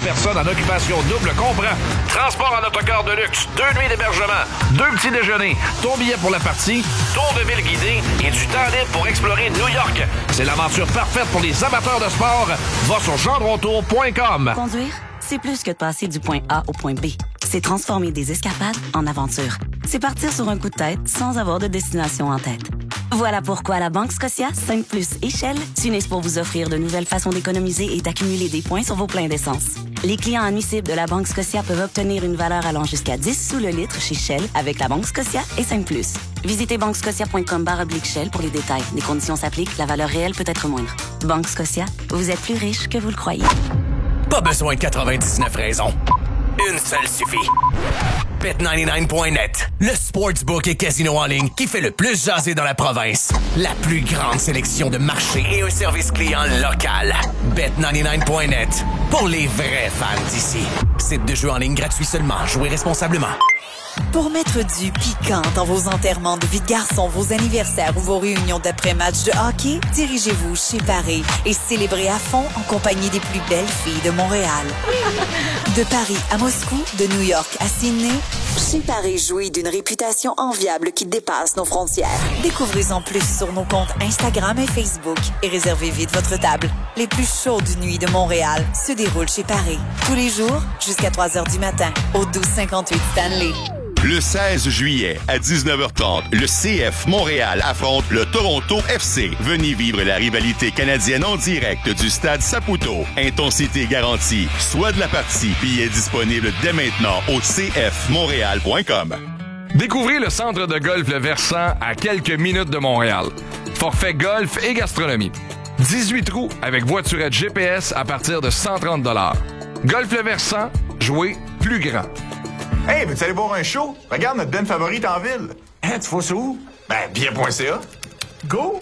personnes en occupation double comprend transport en autocar de luxe, 2 nuits d'hébergement, 2 petits déjeuners, ton billet pour la partie, tour de ville guidé et du temps libre pour explorer New York. C'est l'aventure parfaite pour les amateurs de sport. Va sur gendrontour.com. Conduire, c'est plus que de passer du point A au point B. C'est transformer des escapades en aventures. C'est partir sur un coup de tête sans avoir de destination en tête. Voilà pourquoi la Banque Scotia, 5+ et Shell s'unissent pour vous offrir de nouvelles façons d'économiser et d'accumuler des points sur vos pleins d'essence. Les clients admissibles de la Banque Scotia peuvent obtenir une valeur allant jusqu'à 10 sous le litre chez Shell avec la Banque Scotia et 5+. Visitez banquescotia.com/Shell pour les détails. Les conditions s'appliquent, la valeur réelle peut être moindre. Banque Scotia, vous êtes plus riche que vous le croyez. Pas besoin de 99 raisons. Une seule suffit. Bet99.net, le sportsbook et casino en ligne qui fait le plus jaser dans la province. La plus grande sélection de marchés et un service client local. Bet99.net, pour les vrais fans d'ici. Site de jeu en ligne gratuit seulement. Jouez responsablement. Pour mettre du piquant dans vos enterrements de vie de garçon, vos anniversaires ou vos réunions d'après-match de hockey, dirigez-vous chez Paris et célébrez à fond en compagnie des plus belles filles de Montréal. De Paris à Moscou, de New York à Sydney, chez Paris jouit d'une réputation enviable qui dépasse nos frontières. Découvrez-en plus sur nos comptes Instagram et Facebook et réservez vite votre table. Les plus chaudes nuits de Montréal se déroulent chez Paris. Tous les jours, jusqu'à 3h du matin, au 1258 Stanley. Le 16 juillet à 19h30, le CF Montréal affronte le Toronto FC. Venez vivre la rivalité canadienne en direct du stade Saputo. Intensité garantie. Soit de la partie. Billets disponibles dès maintenant au cfmontréal.com. Découvrez le centre de golf Le Versant à quelques minutes de Montréal. Forfait golf et gastronomie. 18 trous avec voiturette GPS à partir de 130 $. Golf Le Versant, jouez plus grand. Hey, veux-tu aller voir un show? Regarde notre band favorite en ville. Hein, tu vois ça où? Ben, billet.ca. Go!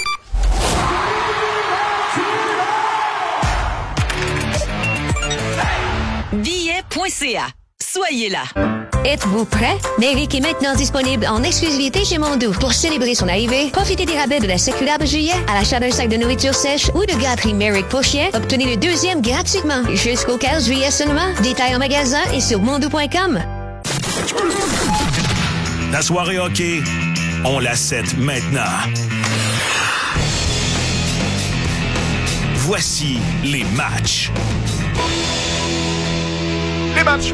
Billet.ca. Soyez là. Êtes-vous prêt? Méric est maintenant disponible en exclusivité chez Mondou. Pour célébrer son arrivée, profitez des rabais de la circulaire de juillet, à l'achat d'un sac de nourriture sèche ou de gâterie Méric pour chien. Obtenez le 2e gratuitement jusqu'au 15 juillet seulement. Détails en magasin et sur mondou.com. La soirée hockey, on la set maintenant. Voici les matchs. Les matchs!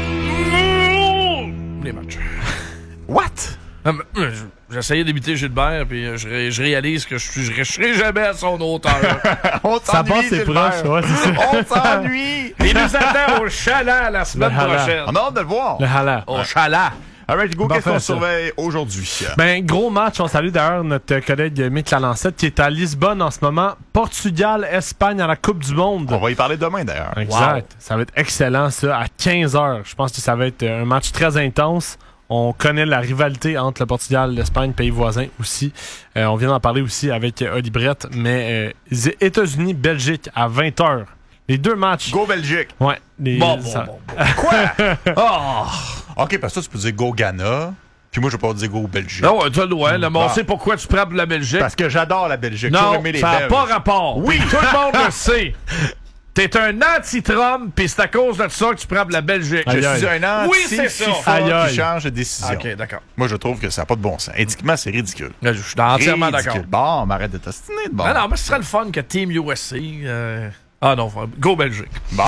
Les matchs. What? J'essayais d'imiter Gilbert, puis je réalise que je serai jamais à son hauteur. On Ça passe, c'est proche. Ouais, c'est ça. On s'ennuie! Il nous attend au Chalat la semaine prochaine. On a hâte de le voir. Le Hala. Au Chalat. Alright, Hugo, qu'est-ce qu'on ça. surveille aujourd'hui? Ben, gros match. On salue d'ailleurs notre collègue Mick Lalancette qui est à Lisbonne en ce moment. Portugal, Espagne à la Coupe du Monde. On va y parler demain, d'ailleurs. Exact. Wow. Ça va être excellent, ça, à 15h. Je pense que ça va être un match très intense. On connaît la rivalité entre le Portugal, l'Espagne, pays voisins aussi. On vient d'en parler aussi avec Oli Brett. Mais États-Unis, Belgique à 20h. Les deux matchs. Go Belgique. Ouais. Bon. Quoi? Oh! OK, parce que toi, tu peux dire Go Ghana. Puis moi, je vais pas dire Go Belgique. Non, tu as le droit. Mais on sait pourquoi tu prends pour la Belgique. Parce que j'adore la Belgique. Non, ça n'a pas rapport. Oui. Tout le monde le sait. T'es un anti-Trump, pis c'est à cause de ça que tu prends pour la Belgique. Je suis un anti-FIFA qui change de décision. OK, d'accord. Moi, je trouve que ça n'a pas de bon sens. Éthiquement, c'est ridicule. Je suis entièrement d'accord. Bon, m'arrête de t'ostiner de bon. Non, mais ce serait le fun que Team USA... Ah non, Go Belgique. Bon.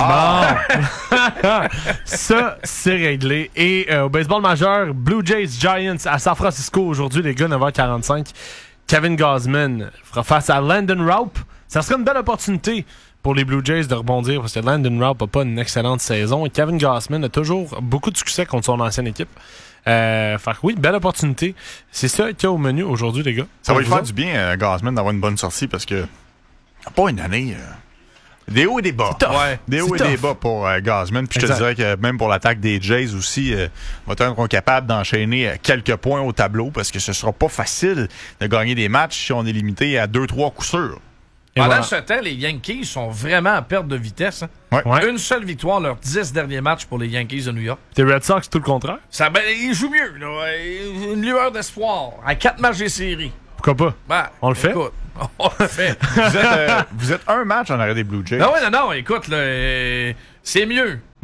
Ça, c'est réglé. Et au baseball majeur, Blue Jays Giants à San Francisco aujourd'hui, les gars, 9h45. Kevin Gausman fera face à Landon Raup. Ça serait une belle opportunité pour les Blue Jays de rebondir parce que Landon Raup n'a pas une excellente saison et Kevin Gausman a toujours beaucoup de succès contre son ancienne équipe. Fait que oui, belle opportunité. C'est ça qu'il y a au menu aujourd'hui, les gars. Ça va lui faire du bien, Gausman, d'avoir une bonne sortie parce que pas une année... Des hauts et des bas. Ouais, des hauts et des bas pour Gausman. Puis je te dirais que même pour l'attaque des Jays aussi, on va être capable d'enchaîner quelques points au tableau parce que ce sera pas facile de gagner des matchs si on est limité à 2-3 coups sûrs. Pendant ce temps, les Yankees sont vraiment en perte de vitesse. Hein? Ouais. Une seule victoire, leurs 10 derniers matchs pour les Yankees de New York. Les Red Sox, tout le contraire. Ils jouent mieux. Là. Une lueur d'espoir. À 4 matchs des séries. Pourquoi pas? Ben, on le fait? Écoute, on le fait. Vous êtes un match en arrêt des Blue Jays. Non, écoute, là, c'est mieux.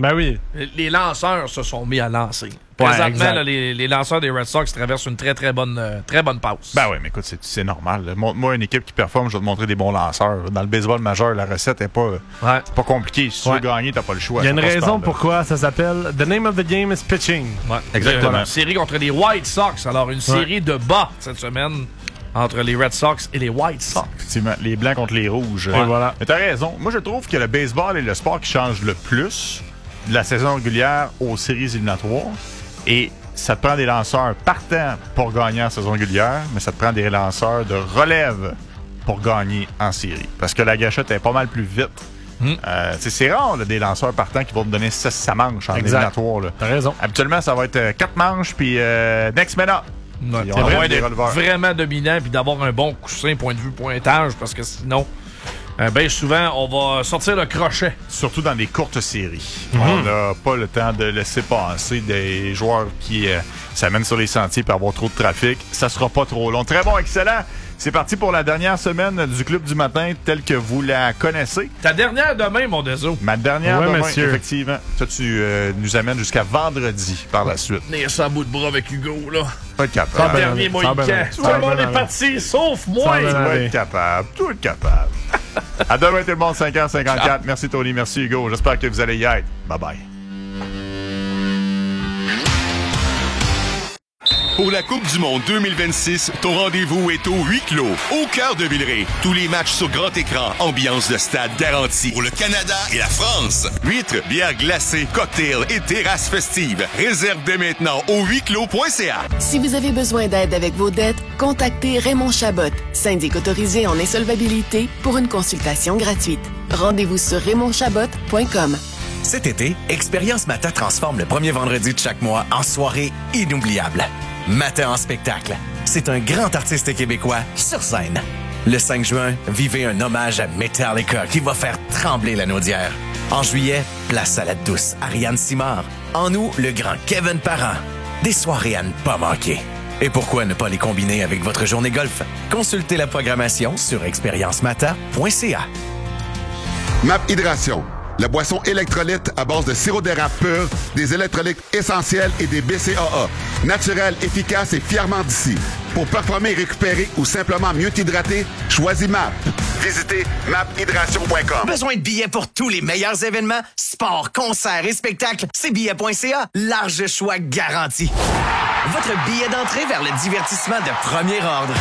Ben oui. Les lanceurs se sont mis à lancer. Présentement, là, les lanceurs des Red Sox traversent une très bonne passe. Ben oui, mais écoute, c'est normal. Là. Moi, une équipe qui performe, je vais te montrer des bons lanceurs. Dans le baseball majeur, la recette n'est pas compliquée. Si tu veux gagner, t'as pas le choix. Il y a une raison pourquoi ça s'appelle The name of the game is pitching. Ouais, exactement. Une série contre les White Sox. Alors, une série de bas cette semaine entre les Red Sox et les White Sox. Effectivement, les blancs contre les rouges. Voilà. Mais t'as raison. Moi, je trouve que le baseball est le sport qui change le plus de la saison régulière aux séries éliminatoires. Et ça te prend des lanceurs partants pour gagner en saison régulière, mais ça te prend des lanceurs de relève pour gagner en série. Parce que la gâchette est pas mal plus vite. C'est rare là, des lanceurs partants qui vont te donner 6 manches en éliminatoire. T'as raison. Habituellement, ça va être 4 manches, puis next man up. C'est vraiment dominant, puis d'avoir un bon coussin point de vue pointage, parce que sinon... bien souvent, on va sortir le crochet. Surtout dans des courtes séries. On n'a pas le temps de laisser passer des joueurs qui s'amènent sur les sentiers pour avoir trop de trafic. Ça sera pas trop long. Très bon, excellent. C'est parti pour la dernière semaine du Club du matin telle que vous la connaissez. Ta dernière demain, mon Deso. Ma dernière demain, monsieur. effectivement. Toi, tu nous amènes jusqu'à vendredi par la suite. Tenir ça à bout de bras avec Hugo, là. Pas être capable. Le dernier mohican. Tout le monde est parti, sauf moi. Tu vas être capable. Tu vas être capable. À demain, tout le monde, 5h54. Merci, Tony. Merci, Hugo. J'espère que vous allez y être. Bye-bye. Pour la Coupe du monde 2026, ton rendez-vous est au huis clos, au cœur de Villeray. Tous les matchs sur grand écran, ambiance de stade garantie. Pour le Canada et la France, huîtres, bières glacées, cocktails et terrasses festives. Réserve dès maintenant au huisclos.ca. Si vous avez besoin d'aide avec vos dettes, contactez Raymond Chabot, syndic autorisé en insolvabilité, pour une consultation gratuite. Rendez-vous sur RaymondChabot.com. Cet été, Expérience Mata transforme le premier vendredi de chaque mois en soirée inoubliable. Mata en spectacle. C'est un grand artiste québécois sur scène. Le 5 juin, vivez un hommage à Metallica qui va faire trembler la naudière. En juillet, place à la douce Ariane Simard. En août, le grand Kevin Parent. Des soirées à ne pas manquer. Et pourquoi ne pas les combiner avec votre journée golf? Consultez la programmation sur expériencemata.ca. MAP Hydration. La boisson électrolyte à base de sirop d'érable pur, des électrolytes essentiels et des BCAA. Naturel, efficace et fièrement d'ici. Pour performer, récupérer ou simplement mieux t'hydrater, choisis MAP. Visitez maphydration.com. Besoin de billets pour tous les meilleurs événements? Sport, concerts et spectacles? C'est billets.ca. Large choix garanti. Votre billet d'entrée vers le divertissement de premier ordre.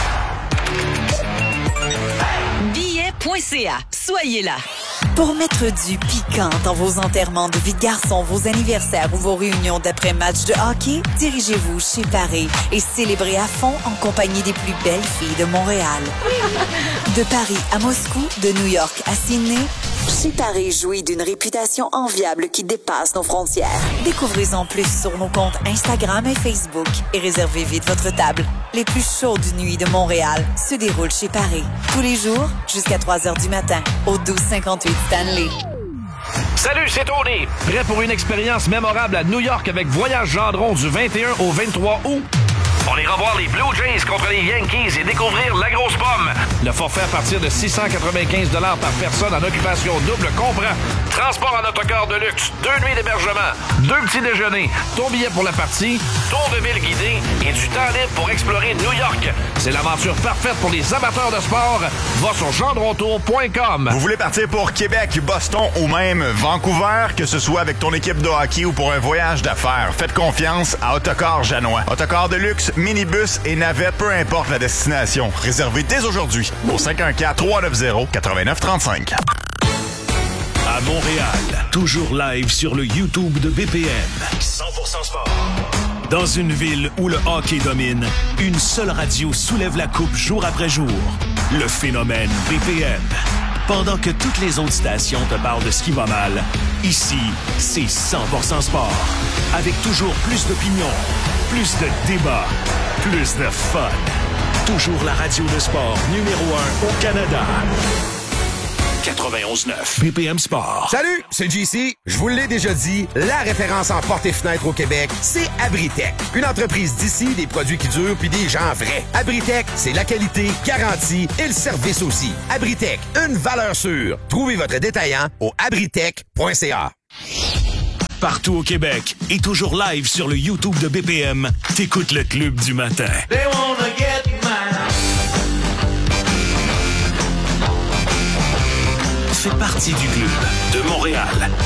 Billets.ca. Soyez là. Pour mettre du piquant dans vos enterrements de vie de garçon, vos anniversaires ou vos réunions d'après-match de hockey, dirigez-vous chez Paris et célébrez à fond en compagnie des plus belles filles de Montréal. De Paris à Moscou, de New York à Sydney, chez Paris jouit d'une réputation enviable qui dépasse nos frontières. Découvrez-en plus sur nos comptes Instagram et Facebook et réservez vite votre table. Les plus chaudes nuits de Montréal se déroulent chez Paris. Tous les jours, jusqu'à 3h du matin, au 1258 Stanley. Salut, c'est Tony. Prêt pour une expérience mémorable à New York avec Voyage Gendron du 21 au 23 août? On ira voir les Blue Jays contre les Yankees et découvrir la grosse pomme. Le forfait à partir de 695 $ par personne en occupation double comprend transport en autocar de luxe, 2 nuits d'hébergement, 2 petits déjeuners, ton billet pour la partie, tour de ville guidé et du temps libre pour explorer New York. C'est l'aventure parfaite pour les amateurs de sport. Va sur gendrontour.com. Vous voulez partir pour Québec, Boston ou même Vancouver, que ce soit avec ton équipe de hockey ou pour un voyage d'affaires, faites confiance à Autocar Janois. Autocar de luxe, minibus et navette, peu importe la destination. Réservez dès aujourd'hui au 514-390-8935. À Montréal, toujours live sur le YouTube de BPM. 100% sport. Dans une ville où le hockey domine, une seule radio soulève la coupe jour après jour. Le phénomène BPM. Pendant que toutes les autres stations te parlent de ce qui va mal, ici, c'est 100% sport. Avec toujours plus d'opinions, plus de débats, plus de fun. Toujours la radio de sport numéro 1 au Canada. 91.9 BPM Sport. Salut, c'est JC. Je vous l'ai déjà dit, la référence en portes et fenêtres au Québec, c'est Abritech. Une entreprise d'ici, des produits qui durent puis des gens vrais. Abritech, c'est la qualité, garantie et le service aussi. Abritech, une valeur sûre. Trouvez votre détaillant au abritech.ca. Partout au Québec et toujours live sur le YouTube de BPM, t'écoutes le Club du matin. They wanna get mine. Fais partie du club de Montréal.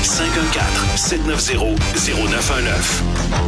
514-790-0919.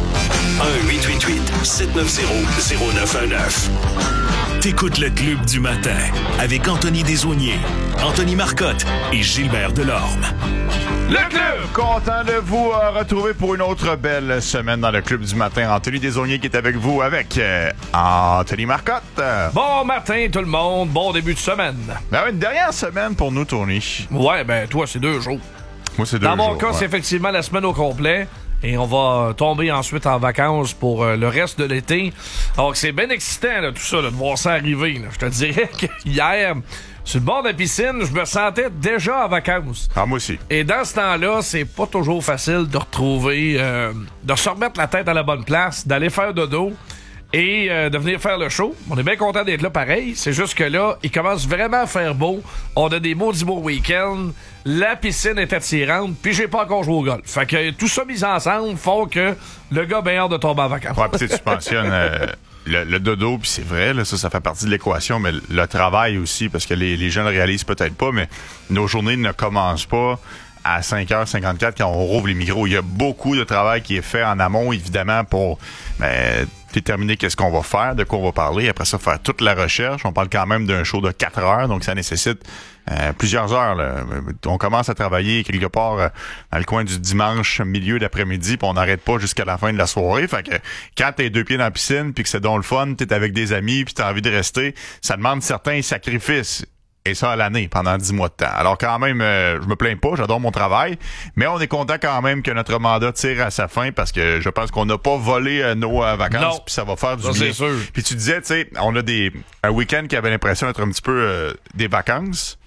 1-888-790-0919. T'écoutes le Club du matin avec Anthony Desaulniers, Anthony Marcotte et Gilbert Delorme. Le club! Content de vous retrouver pour une autre belle semaine dans le Club du matin. Anthony Desaulniers qui est avec vous avec Anthony Marcotte. Bon matin tout le monde, bon début de semaine. Ben une dernière semaine pour nous, Tony. Ouais, ben toi, c'est 2 jours. Moi, c'est 2 jours. Dans mon cas, c'est effectivement la semaine au complet. Et on va tomber ensuite en vacances pour le reste de l'été. Donc, c'est bien excitant, là, tout ça, là, de voir ça arriver. Là. Je te dirais que hier, sur le bord de la piscine, je me sentais déjà en vacances. Ah, moi aussi. Et dans ce temps-là, c'est pas toujours facile de retrouver, de se remettre la tête à la bonne place, d'aller faire dodo et de venir faire le show. On est bien content d'être là pareil. C'est juste que là, il commence vraiment à faire beau. On a des maudits beaux week-ends. La piscine est attirante. Puis j'ai pas encore joué au golf. Fait que tout ça mis ensemble font que le gars a bien hâte de tomber en vacances. Ouais, puis tu mentionnes le dodo, puis c'est vrai, là, ça fait partie de l'équation, mais le travail aussi, parce que les gens le réalisent peut-être pas, mais nos journées ne commencent pas à 5h54 quand on rouvre les micros. Il y a beaucoup de travail qui est fait en amont, évidemment, pour déterminer qu'est-ce qu'on va faire, de quoi on va parler. Après ça, faire toute la recherche. On parle quand même d'un show de 4 heures, donc ça nécessite plusieurs heures. Là. On commence à travailler quelque part dans le coin du dimanche, milieu d'après-midi, puis on n'arrête pas jusqu'à la fin de la soirée. Fait que quand t'es 2 pieds dans la piscine, puis que c'est donc le fun, t'es avec des amis, puis t'as envie de rester, ça demande certains sacrifices. Et ça à l'année, pendant 10 mois de temps. Alors quand même, je me plains pas, j'adore mon travail, mais on est content quand même que notre mandat tire à sa fin parce que je pense qu'on n'a pas volé nos vacances, puis ça va faire du bien. C'est sûr. Puis tu disais, tu sais, on a un week-end qui avait l'impression d'être un petit peu des vacances.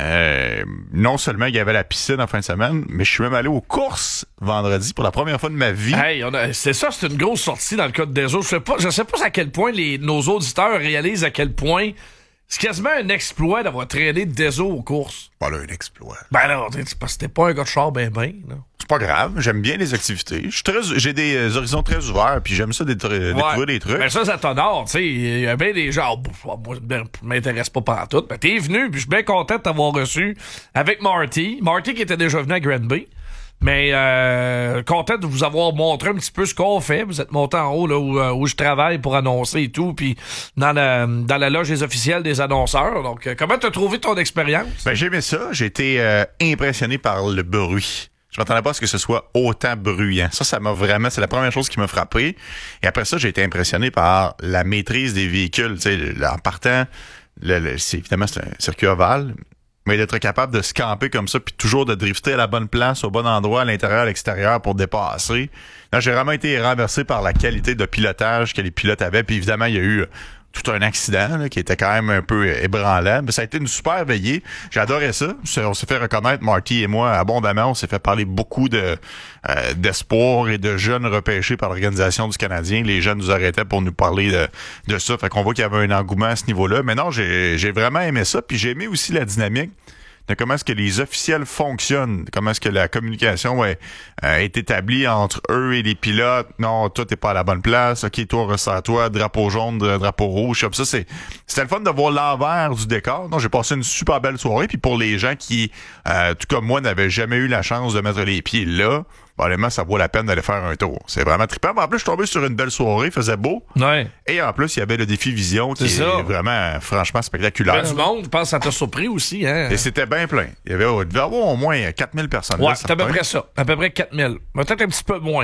Non seulement il y avait la piscine en fin de semaine, mais je suis même allé aux courses vendredi pour la première fois de ma vie. Hey, c'est une grosse sortie dans le cas de Deso. Je sais pas à quel point nos auditeurs réalisent à quel point c'est quasiment un exploit d'avoir traîné Deso aux courses. Pas là, un exploit. Ben non, parce que t'es pas un gars de char ben. C'est pas grave, j'aime bien les activités. J'ai des horizons très ouverts, puis j'aime ça découvrir des trucs. Ben ça t'honore, tu sais. Il y a bien des gens, moi, je m'intéresse pas pantoute. Ben t'es venu, puis je suis bien content de t'avoir reçu avec Marty. Marty qui était déjà venu à Granby. Mais content de vous avoir montré un petit peu ce qu'on fait. Vous êtes monté en haut là où je travaille pour annoncer et tout, puis dans la loge des officiels des annonceurs. Donc, comment t'as trouvé ton expérience? Ben j'ai aimé ça. J'ai été impressionné par le bruit. Je m'attendais pas à ce que ce soit autant bruyant. Ça m'a vraiment... C'est la première chose qui m'a frappé. Et après ça, j'ai été impressionné par la maîtrise des véhicules. Tu sais, en partant, évidemment, c'est un circuit ovale, mais d'être capable de se camper comme ça puis toujours de drifter à la bonne place, au bon endroit, à l'intérieur, à l'extérieur pour dépasser. Là, j'ai vraiment été renversé par la qualité de pilotage que les pilotes avaient. Puis évidemment, il y a eu tout un accident là, qui était quand même un peu ébranlant. Mais ça a été une super veillée. J'adorais ça. On s'est fait reconnaître, Marty et moi, abondamment. On s'est fait parler beaucoup d'espoir et de jeunes repêchés par l'Organisation du Canadien. Les jeunes nous arrêtaient pour nous parler de ça. Fait qu'on voit qu'il y avait un engouement à ce niveau-là. Mais non, j'ai vraiment aimé ça. Puis j'ai aimé aussi la dynamique de comment est-ce que les officiels fonctionnent, comment est-ce que la communication est établie entre eux et les pilotes. Non, toi, t'es pas à la bonne place. OK, toi, ressors-toi, drapeau jaune, drapeau rouge. Comme ça, c'était le fun de voir l'envers du décor. Non, j'ai passé une super belle soirée. Puis pour les gens qui, tout comme moi, n'avaient jamais eu la chance de mettre les pieds là, honnêtement, ça vaut la peine d'aller faire un tour. C'est vraiment trippant. En plus, je suis tombé sur une belle soirée, il faisait beau. Ouais. Et en plus, il y avait le défi Vision qui est vraiment, franchement, spectaculaire. Il y avait du monde, je pense que ça t'a surpris aussi. Hein? Et c'était bien plein. Il devait y avoir au moins 4000 personnes. Ouais, c'est à peu près ça. À peu près 4000. Peut-être un petit peu moins.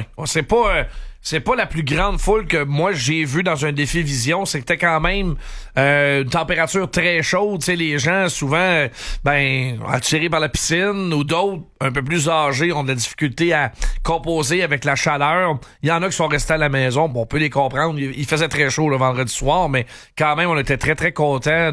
C'est pas la plus grande foule que moi j'ai vue dans un défi Vision. C'était quand même une température très chaude. Tu sais, les gens souvent attirés par la piscine ou d'autres un peu plus âgés ont de la difficulté à composer avec la chaleur. Il y en a qui sont restés à la maison. Bon, on peut les comprendre. Il faisait très chaud le vendredi soir, mais quand même on était très très contents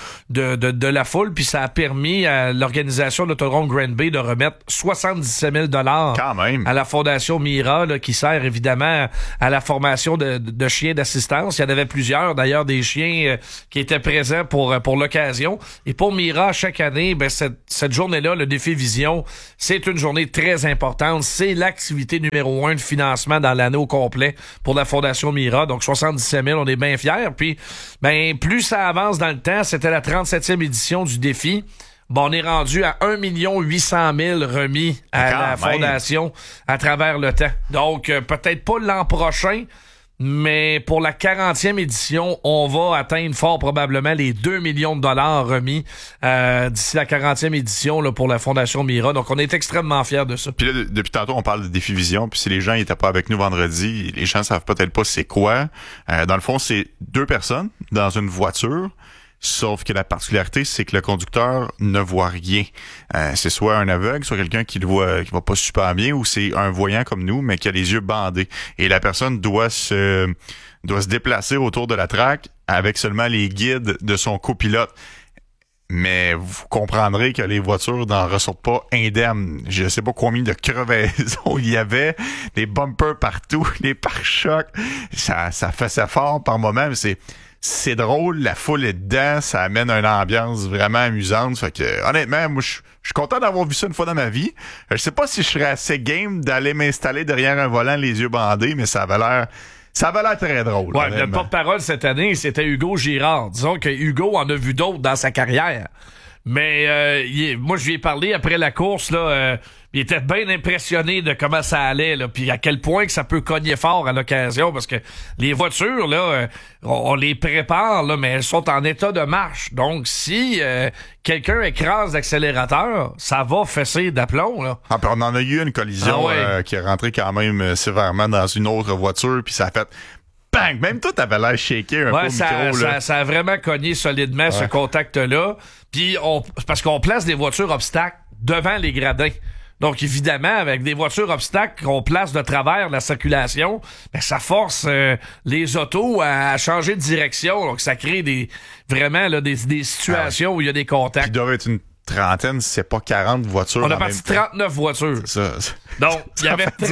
de la foule. Puis ça a permis à l'organisation de l'Autodrome Granby de remettre 77 000 $ quand même à la Fondation Mira là, qui sert évidemment justement à la formation de chiens d'assistance. Il y en avait plusieurs, d'ailleurs, des chiens qui étaient présents pour l'occasion. Et pour Mira, chaque année, cette journée-là, le défi Vision, c'est une journée très importante. C'est l'activité numéro 1 de financement dans l'année au complet pour la Fondation Mira. Donc, 77 000, on est bien fiers. Puis, plus ça avance dans le temps, c'était la 37e édition du défi. Bon, on est rendu à 1 800 000 remis à la Fondation à travers le temps. Donc, peut-être pas l'an prochain, mais pour la 40e édition, on va atteindre fort probablement les 2 millions de dollars remis d'ici la 40e édition là, pour la Fondation Mira. Donc, on est extrêmement fiers de ça. Puis là, depuis tantôt, on parle de Défi Vision. Puis si les gens n'étaient pas avec nous vendredi, les gens savent peut-être pas c'est quoi. Dans le fond, c'est 2 personnes dans une voiture. Sauf que la particularité, c'est que le conducteur ne voit rien. C'est soit un aveugle, soit quelqu'un qui va pas super bien, ou c'est un voyant comme nous, mais qui a les yeux bandés. Et la personne doit se déplacer autour de la track avec seulement les guides de son copilote. Mais vous comprendrez que les voitures n'en ressortent pas indemnes. Je sais pas combien de crevaisons il y avait, des bumpers partout, les pare-chocs. Ça faisait fort par moment, mais c'est drôle, la foule est dedans, ça amène une ambiance vraiment amusante. Fait que honnêtement, moi je suis content d'avoir vu ça une fois dans ma vie. Je sais pas si je serais assez game d'aller m'installer derrière un volant les yeux bandés, mais ça avait l'air très drôle. Ouais, le porte-parole cette année, c'était Hugo Girard. Disons que Hugo en a vu d'autres dans sa carrière. Mais moi, je lui ai parlé après la course, là. Il était bien impressionné de comment ça allait, là, puis à quel point que ça peut cogner fort à l'occasion, parce que les voitures, là, on les prépare, là, mais elles sont en état de marche. Donc, si quelqu'un écrase l'accélérateur, ça va fesser d'aplomb, là. Ah, puis on en a eu une collision qui est rentrée quand même sévèrement dans une autre voiture, puis ça a fait bang! Même toi, t'avais l'air shaké un peu au micro, là. Ça a vraiment cogné solidement, ce contact-là. Puis, parce qu'on place des voitures obstacles devant les gradins. Donc, évidemment, avec des voitures obstacles qu'on place de travers la circulation, ça force les autos à changer de direction. Donc, ça crée des situations où il y a des contacts. Puis, il doit être une trentaine, si c'est pas 40 voitures. On a parti 39 voitures. C'est ça. Donc, il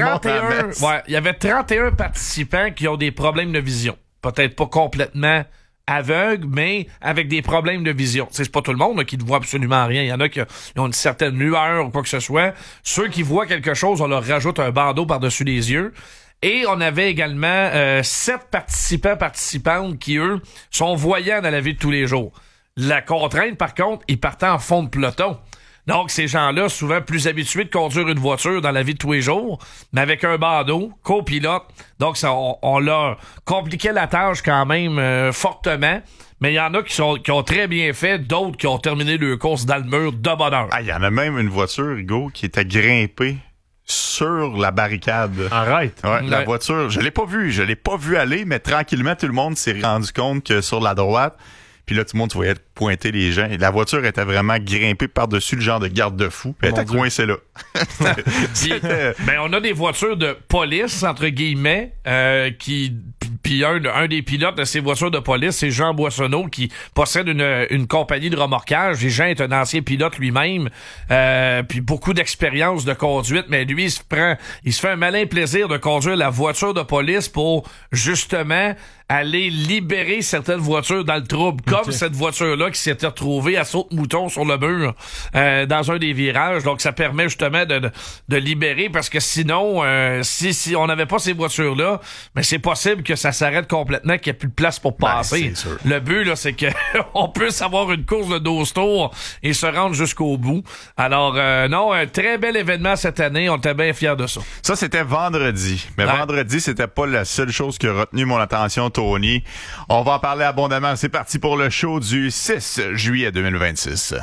y avait 31 participants qui ont des problèmes de vision. Peut-être pas complètement aveugles, mais avec des problèmes de vision. C'est pas tout le monde là, qui ne voit absolument rien. Il y en a qui ont une certaine lueur ou quoi que ce soit. Ceux qui voient quelque chose, on leur rajoute un bandeau par-dessus les yeux. Et on avait également 7 participantes qui, eux, sont voyants dans la vie de tous les jours. La contrainte, par contre, ils partaient en fond de peloton. Donc, ces gens-là, souvent plus habitués de conduire une voiture dans la vie de tous les jours, mais avec un bandeau, copilote. Donc, ça, on leur compliquait la tâche quand même fortement. Mais il y en a qui ont très bien fait, d'autres qui ont terminé leur course dans le mur de bonne heure. Ah, il y en a même une voiture, Hugo, qui était grimpée sur la barricade. Arrête. Ouais, la voiture, je l'ai pas vue aller, mais tranquillement, tout le monde s'est rendu compte que sur la droite, puis là, tout le monde, tu voyais pointer les gens. Et la voiture était vraiment grimpée par-dessus le genre de garde-fou. Elle était coincée là. On a des voitures de police, entre guillemets, puis un des pilotes de ces voitures de police, c'est Jean Boissonneau, qui possède une compagnie de remorquage. Et Jean est un ancien pilote lui-même, puis beaucoup d'expérience de conduite. Mais lui, il se fait un malin plaisir de conduire la voiture de police pour, justement, aller libérer certaines voitures dans le trouble, comme cette voiture-là qui s'était retrouvée à saute-mouton sur le mur dans un des virages. Donc, ça permet justement de libérer, parce que sinon, si on n'avait pas ces voitures-là, mais c'est possible que ça s'arrête complètement, qu'il n'y ait plus de place pour passer. Le but, là, c'est que on puisse avoir une course de 12 tours et se rendre jusqu'au bout. Alors, non, un très bel événement cette année. On était bien fiers de ça. Ça, c'était vendredi. Mais vendredi, c'était pas la seule chose qui a retenu mon attention, Tony. On va en parler abondamment. C'est parti pour le show du 6 juillet 2026.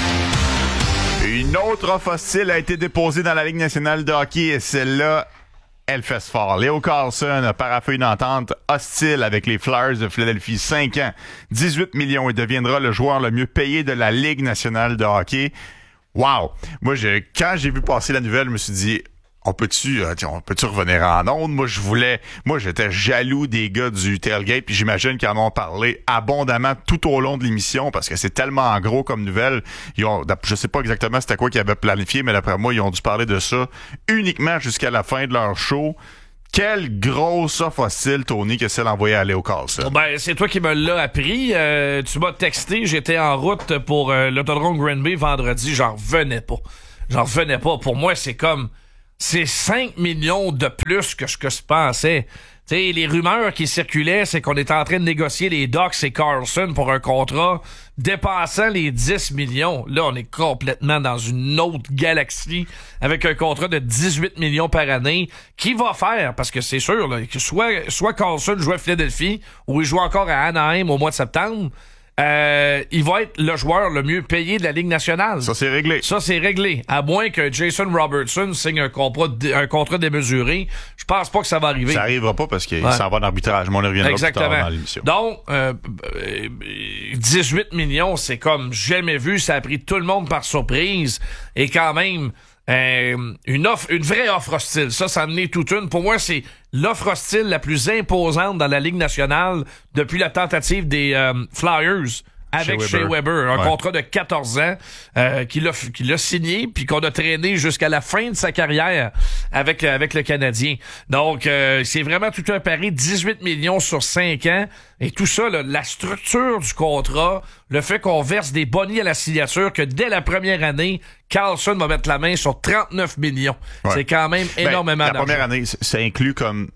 Une autre offre hostile a été déposée dans la Ligue nationale de hockey, et celle-là, elle fesse fort. Léo Carlson a paraphé une entente hostile avec les Flyers de Philadelphie. 5 ans, 18 millions, et deviendra le joueur le mieux payé de la Ligue nationale de hockey. Wow! Moi, quand j'ai vu passer la nouvelle, je me suis dit, on peut-tu revenir en ondes? Moi, j'étais jaloux des gars du Tailgate, puis j'imagine qu'ils en ont parlé abondamment tout au long de l'émission, parce que c'est tellement gros comme nouvelle. Je sais pas exactement c'était quoi qu'ils avaient planifié, mais d'après moi, ils ont dû parler de ça uniquement jusqu'à la fin de leur show. Quelle grosse offre hostile, Tony, que celle envoyée à Léo Carlson. Ben, c'est toi qui me l'as appris. Tu m'as texté, j'étais en route pour l'autodrome Granby vendredi. J'en revenais pas. Pour moi, c'est 5 millions de plus que ce que je pensais. Tu sais, les rumeurs qui circulaient, c'est qu'on était en train de négocier les Ducks et Carlson pour un contrat dépassant les 10 millions. Là, on est complètement dans une autre galaxie avec un contrat de 18 millions par année. Qui va faire? Parce que c'est sûr, là, que soit Carlson joue à Philadelphie ou il joue encore à Anaheim au mois de septembre. Il va être le joueur le mieux payé de la Ligue nationale. Ça, c'est réglé. À moins que Jason Robertson signe un contrat démesuré. Je pense pas que ça va arriver. Ça arrivera pas parce qu'il s'en va en arbitrage. Mais on y reviendra plus tard dans l'émission. Donc, 18 millions, c'est comme jamais vu. Ça a pris tout le monde par surprise. Et quand même, une vraie offre hostile. Ça en est toute une. Pour moi, c'est l'offre hostile la plus imposante dans la Ligue nationale depuis la tentative des Flyers avec Shea Weber. Un contrat de 14 ans qu'il a signé puis qu'on a traîné jusqu'à la fin de sa carrière avec le Canadien. Donc, c'est vraiment tout un pari. 18 millions sur 5 ans. Et tout ça, là, la structure du contrat, le fait qu'on verse des bonnies à la signature, que dès la première année, Carlson va mettre la main sur 39 millions. Ouais. C'est quand même énormément d'argent. La première année, ça inclut comme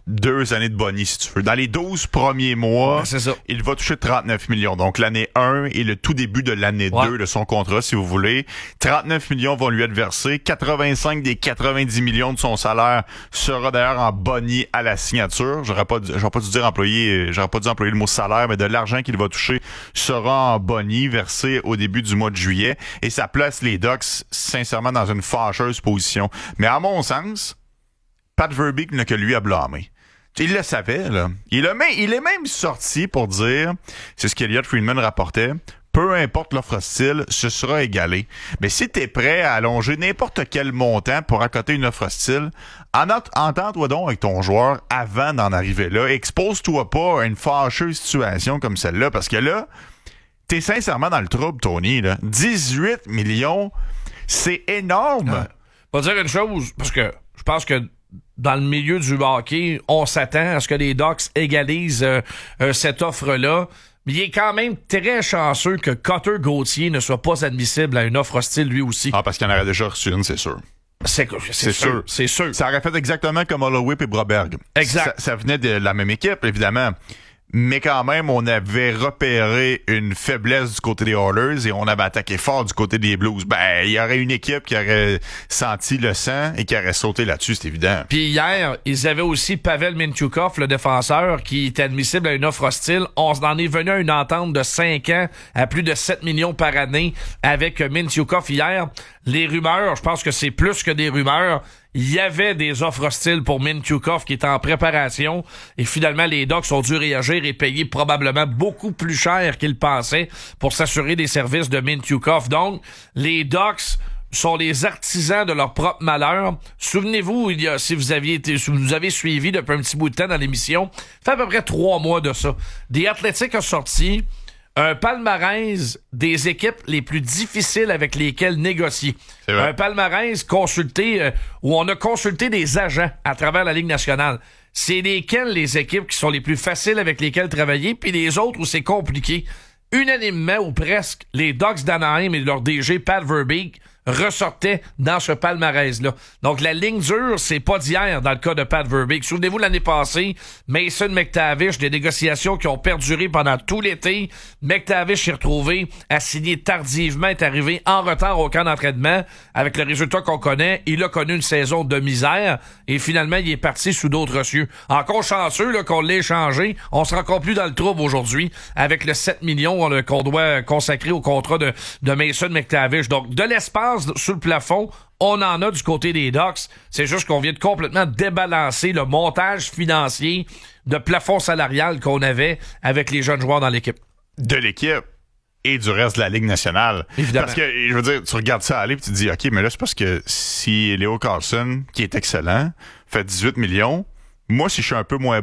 2 années de bonnies, si tu veux. Dans les 12 premiers mois, il va toucher 39 millions. Donc, l'année 1 et le tout début de l'année 2 de son contrat, si vous voulez. 39 millions vont lui être versés. 85 des 90 millions de son salaire sera d'ailleurs en bonnies à la signature. J'aurais pas dû employer le mot salaire, mais de l'argent qu'il va toucher sera en bonnies versé au début du mois de juillet. Et ça place les Ducks sincèrement dans une fâcheuse position. Mais à mon sens, Pat Verbeek n'a que lui à blâmer. Il le savait, là. Il est même sorti pour dire, c'est ce qu'Elliott Friedman rapportait, peu importe l'offre hostile, ce sera égalé. Mais si t'es prêt à allonger n'importe quel montant pour accoter une offre hostile, entends-toi donc avec ton joueur avant d'en arriver là. Expose-toi pas à une fâcheuse situation comme celle-là, parce que là, t'es sincèrement dans le trouble, Tony, là. 18 millions, c'est énorme. Pas dire une chose, parce que je pense que dans le milieu du hockey, on s'attend à ce que les Ducks égalisent cette offre-là. Mais il est quand même très chanceux que Cutter Gauthier ne soit pas admissible à une offre hostile lui aussi. Ah, parce qu'il en aurait déjà reçu une, c'est sûr. C'est sûr. Ça aurait fait exactement comme Holloway et Broberg. Exact. Ça venait de la même équipe, évidemment. Mais quand même, on avait repéré une faiblesse du côté des Oilers et on avait attaqué fort du côté des Blues. Ben, il y aurait une équipe qui aurait senti le sang et qui aurait sauté là-dessus, c'est évident. Puis hier, ils avaient aussi Pavel Mintyukov, le défenseur, qui est admissible à une offre hostile. On en est venu à une entente de 5 ans à plus de 7 millions par année avec Mintyukov hier. Les rumeurs, je pense que c'est plus que des rumeurs. Il y avait des offres hostiles pour Mintyukov qui était en préparation et finalement les Ducks ont dû réagir et payer probablement beaucoup plus cher qu'ils pensaient pour s'assurer des services de Mintyukov. Donc, les Ducks sont les artisans de leur propre malheur. Souvenez-vous, si vous nous avez suivis depuis un petit bout de temps dans l'émission, ça fait à peu près 3 mois de ça. The Athletic a sorti un palmarès des équipes les plus difficiles avec lesquelles négocier. Un palmarès consulté où on a consulté des agents à travers la Ligue nationale. C'est lesquelles les équipes qui sont les plus faciles avec lesquelles travailler, puis les autres où c'est compliqué. Unanimement ou presque, les Ducks d'Anaheim et leur DG Pat Verbeek ressortaient dans ce palmarès-là. Donc, la ligne dure, c'est pas d'hier dans le cas de Pat Verbeek. Souvenez-vous, l'année passée, Mason McTavish, des négociations qui ont perduré pendant tout l'été. McTavish s'est retrouvé à signer tardivement, est arrivé en retard au camp d'entraînement. Avec le résultat qu'on connaît, il a connu une saison de misère et finalement, il est parti sous d'autres cieux. Encore chanceux là, qu'on l'ait échangé, on sera encore plus dans le trouble aujourd'hui avec le 7 millions qu'on doit consacrer au contrat de Mason McTavish. Donc, de l'espace sous le plafond, on en a du côté des Ducks. C'est juste qu'on vient de complètement débalancer le montage financier de plafond salarial qu'on avait avec les jeunes joueurs dans l'équipe. De l'équipe et du reste de la Ligue nationale. Évidemment. Parce que, je veux dire, tu regardes ça aller et tu te dis, OK, mais là, c'est parce que si Léo Carlson, qui est excellent, fait 18 millions, moi, si je suis un peu moins bon,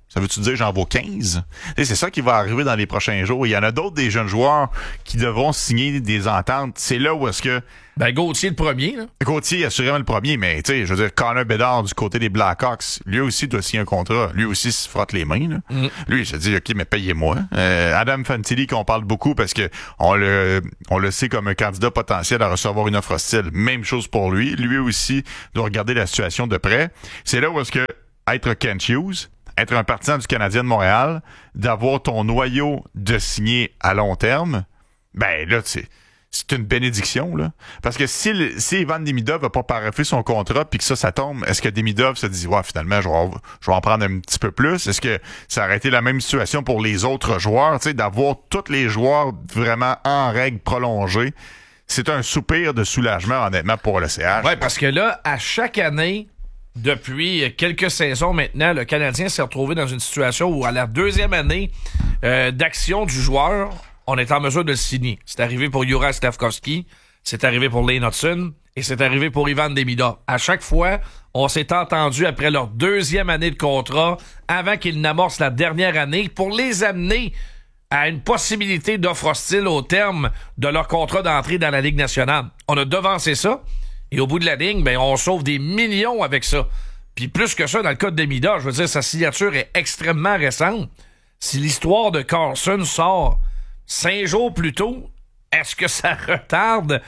Ça veut-tu dire j'en vaux 15? Et c'est ça qui va arriver dans les prochains jours. Il y en a d'autres des jeunes joueurs qui devront signer des ententes. C'est là où est-ce que... Ben, Gauthier le premier, là. Gauthier, assurément le premier, mais tu sais, je veux dire, Connor Bedard du côté des Blackhawks, lui aussi doit signer un contrat. Lui aussi se frotte les mains, là. Lui, il se dit, OK, mais payez-moi. Adam Fantilli, qu'on parle beaucoup parce que on le sait comme un candidat potentiel à recevoir une offre hostile. Même chose pour lui. Lui aussi doit regarder la situation de près. C'est là où est-ce que être Kent Hughes, être un partisan du Canadien de Montréal, d'avoir ton noyau de signer à long terme, ben là, c'est une bénédiction, là. Parce que si Ivan Demidov n'a pas paraphé son contrat puis que ça tombe, est-ce que Demidov se dit, ouais, finalement, je vais en prendre un petit peu plus? Est-ce que ça aurait été la même situation pour les autres joueurs, tu sais, d'avoir tous les joueurs vraiment en règle prolongée? C'est un soupir de soulagement, honnêtement, pour le CH. Ouais, parce que là, à chaque année, depuis quelques saisons maintenant, le Canadien s'est retrouvé dans une situation où, à la deuxième année d'action du joueur, on est en mesure de le signer. C'est arrivé pour Juraj Slafkovský, c'est arrivé pour Lane Hutson et c'est arrivé pour Ivan Demidov. À chaque fois, on s'est entendu après leur deuxième année de contrat, avant qu'ils n'amorcent la dernière année, pour les amener à une possibilité d'offre hostile au terme de leur contrat d'entrée dans la Ligue nationale. On a devancé ça. Et au bout de la ligne, ben, on sauve des millions avec ça. Puis plus que ça, dans le cas de Demidov, je veux dire, sa signature est extrêmement récente. Si l'histoire de Carlson sort 5 jours plus tôt, est-ce que ça retarde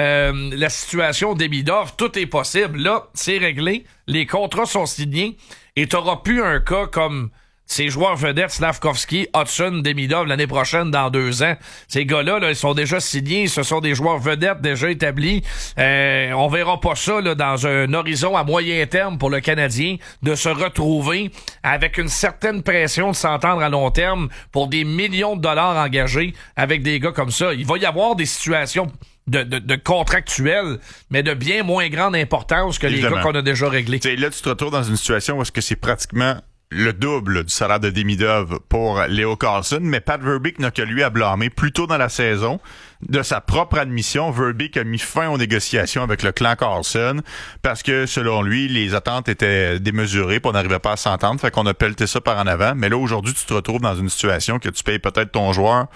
la situation Demidov? Tout est possible. Là, c'est réglé. Les contrats sont signés. Et t'auras plus un cas comme ces joueurs vedettes, Slafkovský, Hutson, Demidov, l'année prochaine, dans 2 ans. Ces gars-là, là, ils sont déjà signés. Ce sont des joueurs vedettes déjà établis. On verra pas ça là, dans un horizon à moyen terme pour le Canadien de se retrouver avec une certaine pression de s'entendre à long terme pour des millions de dollars engagés avec des gars comme ça. Il va y avoir des situations de contractuels, mais de bien moins grande importance que évidemment les gars qu'on a déjà réglés. T'sais, là, tu te retrouves dans une situation où est-ce que c'est pratiquement le double du salaire de Demidov pour Leo Carlson, mais Pat Verbeek n'a que lui à blâmer. Plus tôt dans la saison, de sa propre admission, Verbeek a mis fin aux négociations avec le clan Carlson parce que, selon lui, les attentes étaient démesurées puis on n'arrivait pas à s'entendre, fait qu'on a pelleté ça par en avant. Mais là, aujourd'hui, tu te retrouves dans une situation que tu payes peut-être ton joueur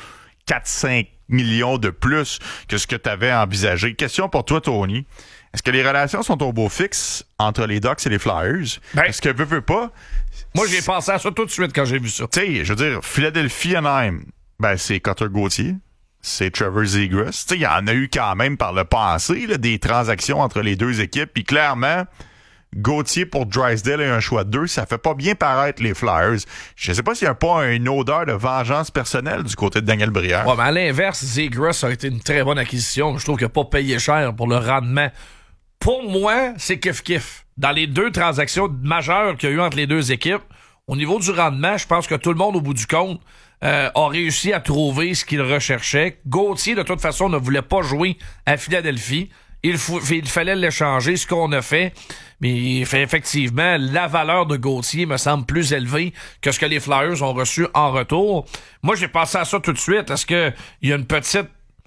4-5 millions de plus que ce que tu avais envisagé. Question pour toi, Tony. Est-ce que les relations sont au beau fixe entre les Ducks et les Flyers? Ben, est-ce que veux pas? Moi, j'ai pensé à ça tout de suite quand j'ai vu ça. Tu sais, je veux dire, Philadelphie-Anaheim, ben, c'est Cutter Gauthier, c'est Trevor Zegras. Tu sais, il y en a eu quand même par le passé, là, des transactions entre les deux équipes. Puis clairement, Gauthier pour Drysdale et un choix de 2, ça fait pas bien paraître les Flyers. Je sais pas s'il y a pas une odeur de vengeance personnelle du côté de Daniel Brière. Ouais, mais à l'inverse, Zegras a été une très bonne acquisition. Je trouve qu'il n'a pas payé cher pour le rendement. Pour moi, c'est kiff-kiff. Dans les 2 transactions majeures qu'il y a eu entre les 2 équipes, au niveau du rendement, je pense que tout le monde, au bout du compte, a réussi à trouver ce qu'il recherchait. Gauthier, de toute façon, ne voulait pas jouer à Philadelphie. Il fallait l'échanger, ce qu'on a fait. Mais effectivement, la valeur de Gauthier me semble plus élevée que ce que les Flyers ont reçu en retour. Moi, j'ai pensé à ça tout de suite. Est-ce qu'il y a une petite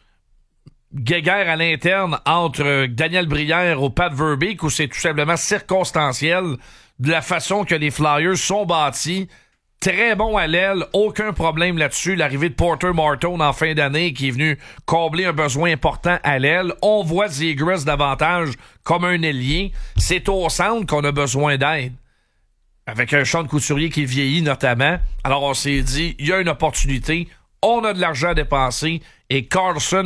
guéguerre à l'interne entre Daniel Brière ou Pat Verbeek ou c'est tout simplement circonstanciel de la façon que les Flyers sont bâtis? Très bon à l'aile, aucun problème là-dessus. L'arrivée de Porter Martone en fin d'année qui est venu combler un besoin important à l'aile. On voit Zegras davantage comme un ailier. C'est au centre qu'on a besoin d'aide. Avec un Sean Couturier qui vieillit notamment. Alors on s'est dit, il y a une opportunité. On a de l'argent à dépenser et Carlson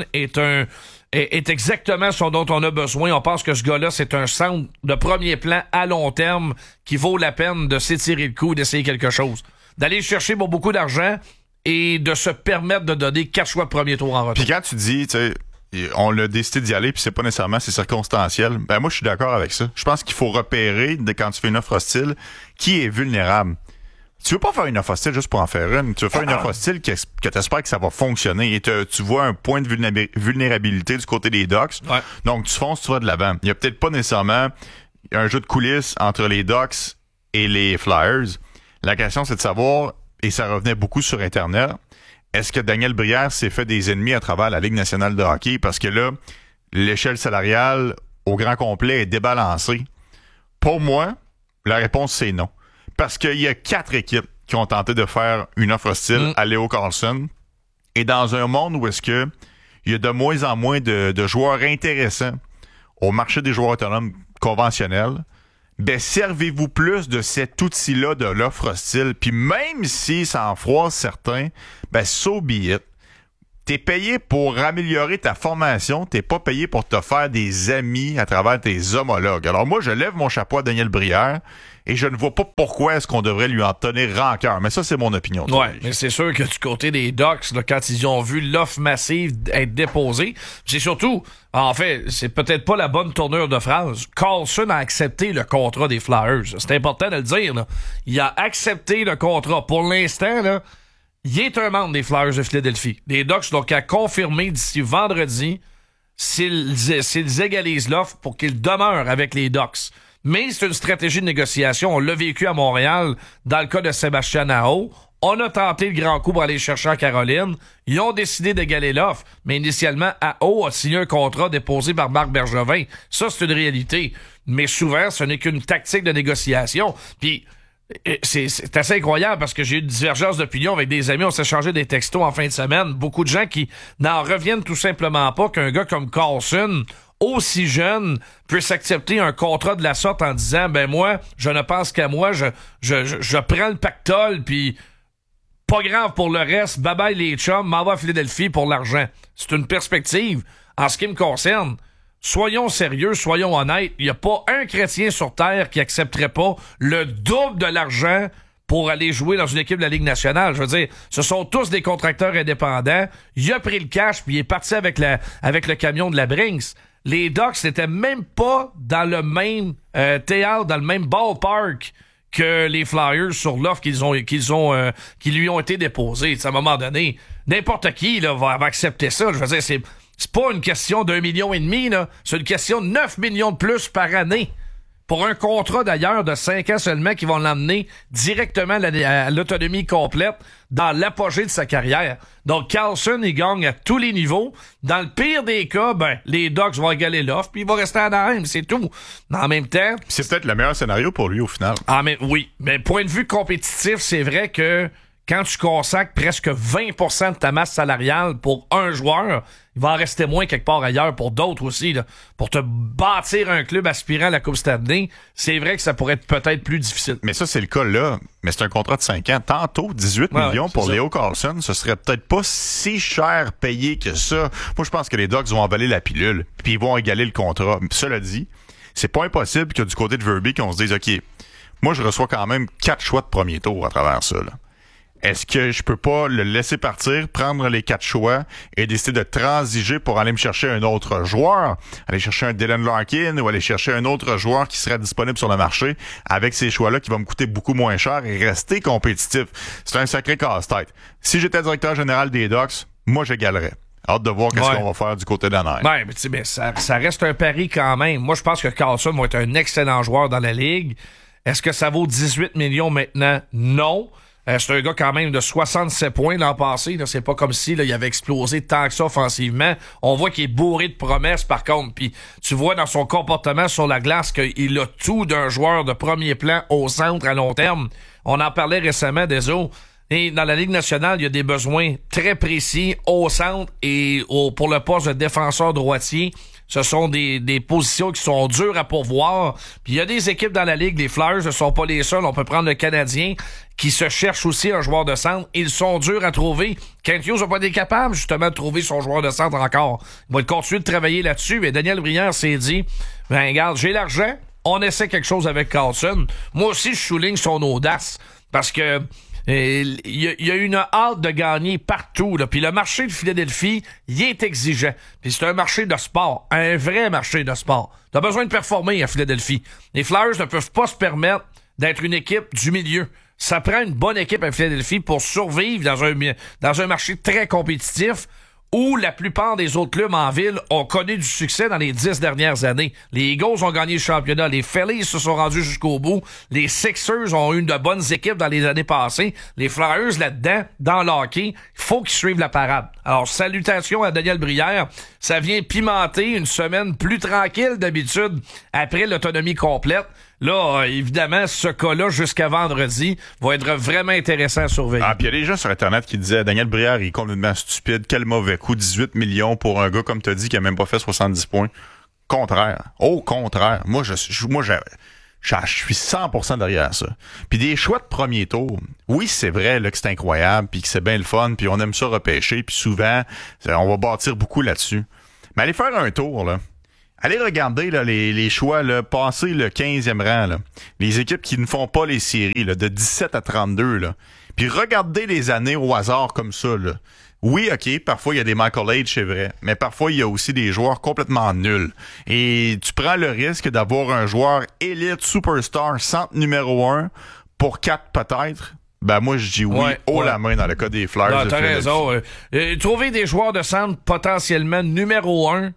est exactement ce dont on a besoin. On pense que ce gars-là, c'est un centre de premier plan à long terme qui vaut la peine de s'étirer le cou et d'essayer quelque chose. D'aller chercher beaucoup d'argent et de se permettre de donner 4 choix de premier tour en retour. Puis quand tu dis, tu sais, on a décidé d'y aller puis c'est pas nécessairement, c'est circonstanciel, ben moi je suis d'accord avec ça. Je pense qu'il faut repérer, quand tu fais une offre hostile, qui est vulnérable. Tu veux pas faire une offre hostile juste pour en faire une. Tu veux faire une offre hostile que t'espères que ça va fonctionner et tu vois un point de vulnérabilité du côté des Ducks. Ouais. Donc, tu fonces, tu vas de l'avant. Il y a peut-être pas nécessairement un jeu de coulisses entre les Ducks et les Flyers. La question, c'est de savoir, et ça revenait beaucoup sur Internet, est-ce que Daniel Brière s'est fait des ennemis à travers la Ligue nationale de hockey? Parce que là, l'échelle salariale au grand complet est débalancée. Pour moi, la réponse, c'est non. Parce qu'il y a 4 équipes qui ont tenté de faire une offre hostile à Leo Carlson. Et dans un monde où est-ce que il y a de moins en moins de joueurs intéressants au marché des joueurs autonomes conventionnels, ben servez-vous plus de cet outil-là de l'offre hostile. Puis même si ça en froisse certains, ben so be it. T'es payé pour améliorer ta formation, t'es pas payé pour te faire des amis à travers tes homologues. Alors moi, je lève mon chapeau à Daniel Brière et je ne vois pas pourquoi est-ce qu'on devrait lui en tenir rancœur. Mais ça, c'est mon opinion. Ouais, mais c'est sûr que du côté des Ducks, là, quand ils ont vu l'offre massive être déposée, c'est surtout, en fait, c'est peut-être pas la bonne tournure de phrase. Carlson a accepté le contrat des Flyers. C'est important de le dire, là. Il a accepté le contrat. Pour l'instant, là, il est un membre des Flyers de Philadelphie. Les Ducks n'ont qu'à confirmer d'ici vendredi s'ils égalisent l'offre pour qu'ils demeurent avec les Ducks. Mais c'est une stratégie de négociation. On l'a vécu à Montréal dans le cas de Sébastien Aho. On a tenté le grand coup pour aller chercher en Caroline. Ils ont décidé d'égaler l'offre. Mais initialement, Aho a signé un contrat déposé par Marc Bergevin. Ça, c'est une réalité. Mais souvent, ce n'est qu'une tactique de négociation. Puis, c'est assez incroyable parce que j'ai eu une divergence d'opinion avec des amis. On s'est changé des textos en fin de semaine. Beaucoup de gens qui n'en reviennent tout simplement pas qu'un gars comme Carlson, aussi jeune, puisse accepter un contrat de la sorte en disant, ben moi, je ne pense qu'à moi, je prends le pactole, puis pas grave pour le reste, bye bye les chums, m'en va à Philadelphie pour l'argent. C'est une perspective. En ce qui me concerne, soyons sérieux, soyons honnêtes. Il n'y a pas un chrétien sur Terre qui accepterait pas le double de l'argent pour aller jouer dans une équipe de la Ligue nationale. Je veux dire, ce sont tous des contracteurs indépendants. Il a pris le cash puis il est parti avec le camion de la Brinks. Les Ducks n'étaient même pas dans le même théâtre, dans le même ballpark que les Flyers sur l'offre qui lui ont été déposées. À un moment donné, n'importe qui là, va accepter ça. Je veux dire, c'est pas une question d'1,5 million, là. C'est une question de 9 millions de plus par année. Pour un contrat, d'ailleurs, de 5 ans seulement qui vont l'emmener directement à l'autonomie complète dans l'apogée de sa carrière. Donc, Carlson, il gagne à tous les niveaux. Dans le pire des cas, ben, les Ducks vont égaler l'offre puis il va rester à Anaheim, c'est tout. Mais en même temps... C'est peut-être le meilleur scénario pour lui, au final. Ah, mais oui. Mais point de vue compétitif, c'est vrai que quand tu consacres presque 20% de ta masse salariale pour un joueur, il va en rester moins quelque part ailleurs pour d'autres aussi. Là. Pour te bâtir un club aspirant à la Coupe Stanley, c'est vrai que ça pourrait être peut-être plus difficile. Mais ça, c'est le cas là. Mais c'est un contrat de 5 ans. Tantôt, 18 millions pour Leo Carlson, ce serait peut-être pas si cher payé que ça. Moi, je pense que les Ducks vont avaler la pilule, puis ils vont égaler le contrat. Cela dit, c'est pas impossible que du côté de Verbeek, on se dise, OK, moi, je reçois quand même 4 choix de premier tour à travers ça, là. Est-ce que je peux pas le laisser partir, prendre les 4 choix et décider de transiger pour aller me chercher un autre joueur, aller chercher un Dylan Larkin ou aller chercher un autre joueur qui serait disponible sur le marché avec ces choix-là qui va me coûter beaucoup moins cher et rester compétitif? C'est un sacré casse-tête. Si j'étais directeur général des Ducks, moi j'égalerais. Hâte de voir qu'est-ce qu'on va faire du côté d'Anaheim. Ouais, mais tu sais, ça reste un pari quand même. Moi, je pense que Carlson va être un excellent joueur dans la Ligue. Est-ce que ça vaut 18 millions maintenant? Non. C'est un gars quand même de 67 points l'an passé. Là. C'est pas comme si là, il avait explosé tant que ça offensivement. On voit qu'il est bourré de promesses par contre. Puis tu vois dans son comportement sur la glace qu'il a tout d'un joueur de premier plan au centre à long terme. On en parlait récemment des autres. Et dans la Ligue nationale, il y a des besoins très précis au centre et pour le poste de défenseur droitier. Ce sont des positions qui sont dures à pourvoir. Puis il y a des équipes dans la Ligue, les Flyers ne sont pas les seuls. On peut prendre le Canadien qui se cherche aussi un joueur de centre. Ils sont durs à trouver. Kent Hughes n'a pas été capable justement de trouver son joueur de centre encore. Il va continuer de travailler là-dessus. Mais Daniel Brière s'est dit, ben regarde, j'ai l'argent, on essaie quelque chose avec Carlson. Moi aussi, je souligne son audace parce que il y a une hâte de gagner partout. Là. Puis le marché de Philadelphie, il est exigeant. Puis c'est un marché de sport, un vrai marché de sport. T'as besoin de performer à Philadelphie. Les Flyers ne peuvent pas se permettre d'être une équipe du milieu. Ça prend une bonne équipe à Philadelphie pour survivre dans un marché très compétitif où la plupart des autres clubs en ville ont connu du succès dans les 10 dernières années. Les Eagles ont gagné le championnat, les Phillies se sont rendus jusqu'au bout, les Sixers ont eu de bonnes équipes dans les années passées, les Flyers là-dedans, dans l'hockey, il faut qu'ils suivent la parade. Alors, salutations à Daniel Brière, ça vient pimenter une semaine plus tranquille d'habitude après l'autonomie complète. Là, évidemment, ce cas-là, jusqu'à vendredi, va être vraiment intéressant à surveiller. Ah, puis il y a des gens sur Internet qui disaient Daniel Brière, il est complètement stupide. Quel mauvais coup, 18 millions pour un gars, comme tu as dit, qui a même pas fait 70 points. Contraire. Au contraire. Moi, je suis 100% derrière ça. Puis des choix de premier tour, oui, c'est vrai là, que c'est incroyable, puis que c'est bien le fun, puis on aime ça repêcher, puis souvent, on va bâtir beaucoup là-dessus. Mais allez faire un tour, là. Allez regarder là, les choix, là, passer le 15e rang, là. Les équipes qui ne font pas les séries, là, de 17 à 32, là. Puis regardez les années au hasard comme ça, là. Oui, OK, parfois il y a des Michael H, c'est vrai, mais parfois il y a aussi des joueurs complètement nuls. Et tu prends le risque d'avoir un joueur élite, superstar, centre numéro 1 pour 4 peut-être. Ben moi je dis oui, la main dans le cas des Flyers. Non, t'as raison. Trouver des joueurs de centre potentiellement numéro 1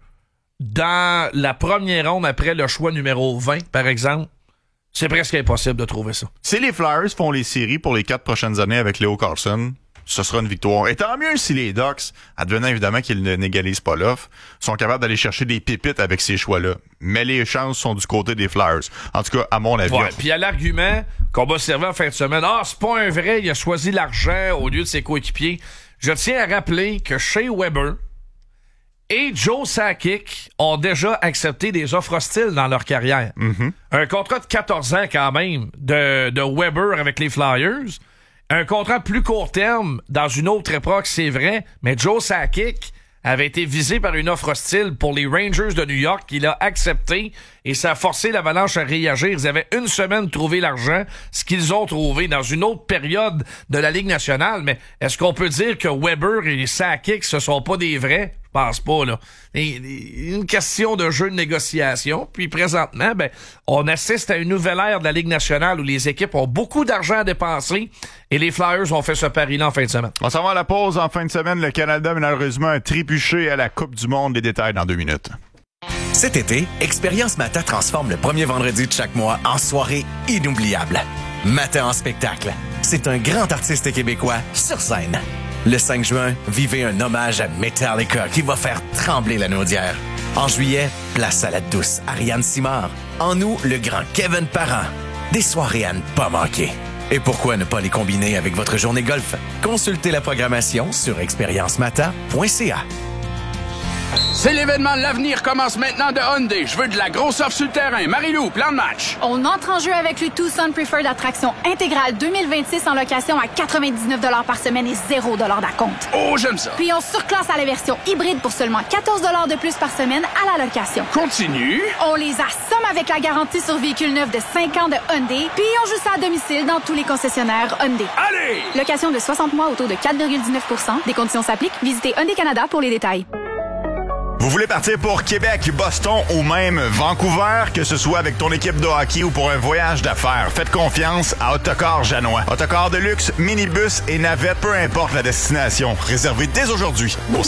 dans la première ronde après le choix numéro 20, par exemple, c'est presque impossible de trouver ça. Si les Flyers font les séries pour les 4 prochaines années avec Leo Carlsson, ce sera une victoire. Et tant mieux si les Ducks, advenant évidemment qu'ils n'égalisent pas l'offre, sont capables d'aller chercher des pépites avec ces choix-là. Mais les chances sont du côté des Flyers. En tout cas, à mon avis. Ouais, puis il y a l'argument qu'on va servir en fin de semaine. Ah, c'est pas un vrai, il a choisi l'argent au lieu de ses coéquipiers. Je tiens à rappeler que Shea Weber et Joe Sakic ont déjà accepté des offres hostiles dans leur carrière. Mm-hmm. Un contrat de 14 ans quand même de Weber avec les Flyers. Un contrat plus court terme dans une autre époque, c'est vrai, mais Joe Sakic avait été visé par une offre hostile pour les Rangers de New York qu'il a accepté et ça a forcé l'Avalanche à réagir. Ils avaient une semaine de trouver l'argent, ce qu'ils ont trouvé dans une autre période de la Ligue nationale. Mais est-ce qu'on peut dire que Weber et Sakic, ce sont pas des vrais? Je pense pas, là. Une question de jeu de négociation. Puis présentement, on assiste à une nouvelle ère de la Ligue nationale où les équipes ont beaucoup d'argent à dépenser et les Flyers ont fait ce pari-là en fin de semaine. On s'en va à la pause. En fin de semaine, le Canada malheureusement a trébuché à la Coupe du Monde. Les détails dans 2 minutes. Cet été, Expérience Mata transforme le premier vendredi de chaque mois en soirée inoubliable. Mata en spectacle. C'est un grand artiste québécois sur scène. Le 5 juin, vivez un hommage à Metallica qui va faire trembler la Naudière. En juillet, place à la douce Ariane Simard. En août, le grand Kevin Parent. Des soirées à ne pas manquer. Et pourquoi ne pas les combiner avec votre journée golf? Consultez la programmation sur expériencemata.ca. C'est l'événement de l'avenir commence maintenant de Hyundai. Je veux de la grosse offre sur le terrain. Marie-Lou, plan de match. On entre en jeu avec le Tucson Preferred Attraction intégrale 2026 en location à 99 $ par semaine et 0 $ d'acompte. Oh, j'aime ça. Puis on surclasse à la version hybride pour seulement 14 $ de plus par semaine à la location. Continue. On les assomme avec la garantie sur véhicule neuf de 5 ans de Hyundai. Puis on joue ça à domicile dans tous les concessionnaires Hyundai. Allez! Location de 60 mois au taux de 4,19 %. Des conditions s'appliquent. Visitez Hyundai Canada pour les détails. Vous voulez partir pour Québec, Boston ou même Vancouver, que ce soit avec ton équipe de hockey ou pour un voyage d'affaires, faites confiance à Autocar Janois. Autocar de luxe, minibus et navette, peu importe la destination. Réservez dès aujourd'hui au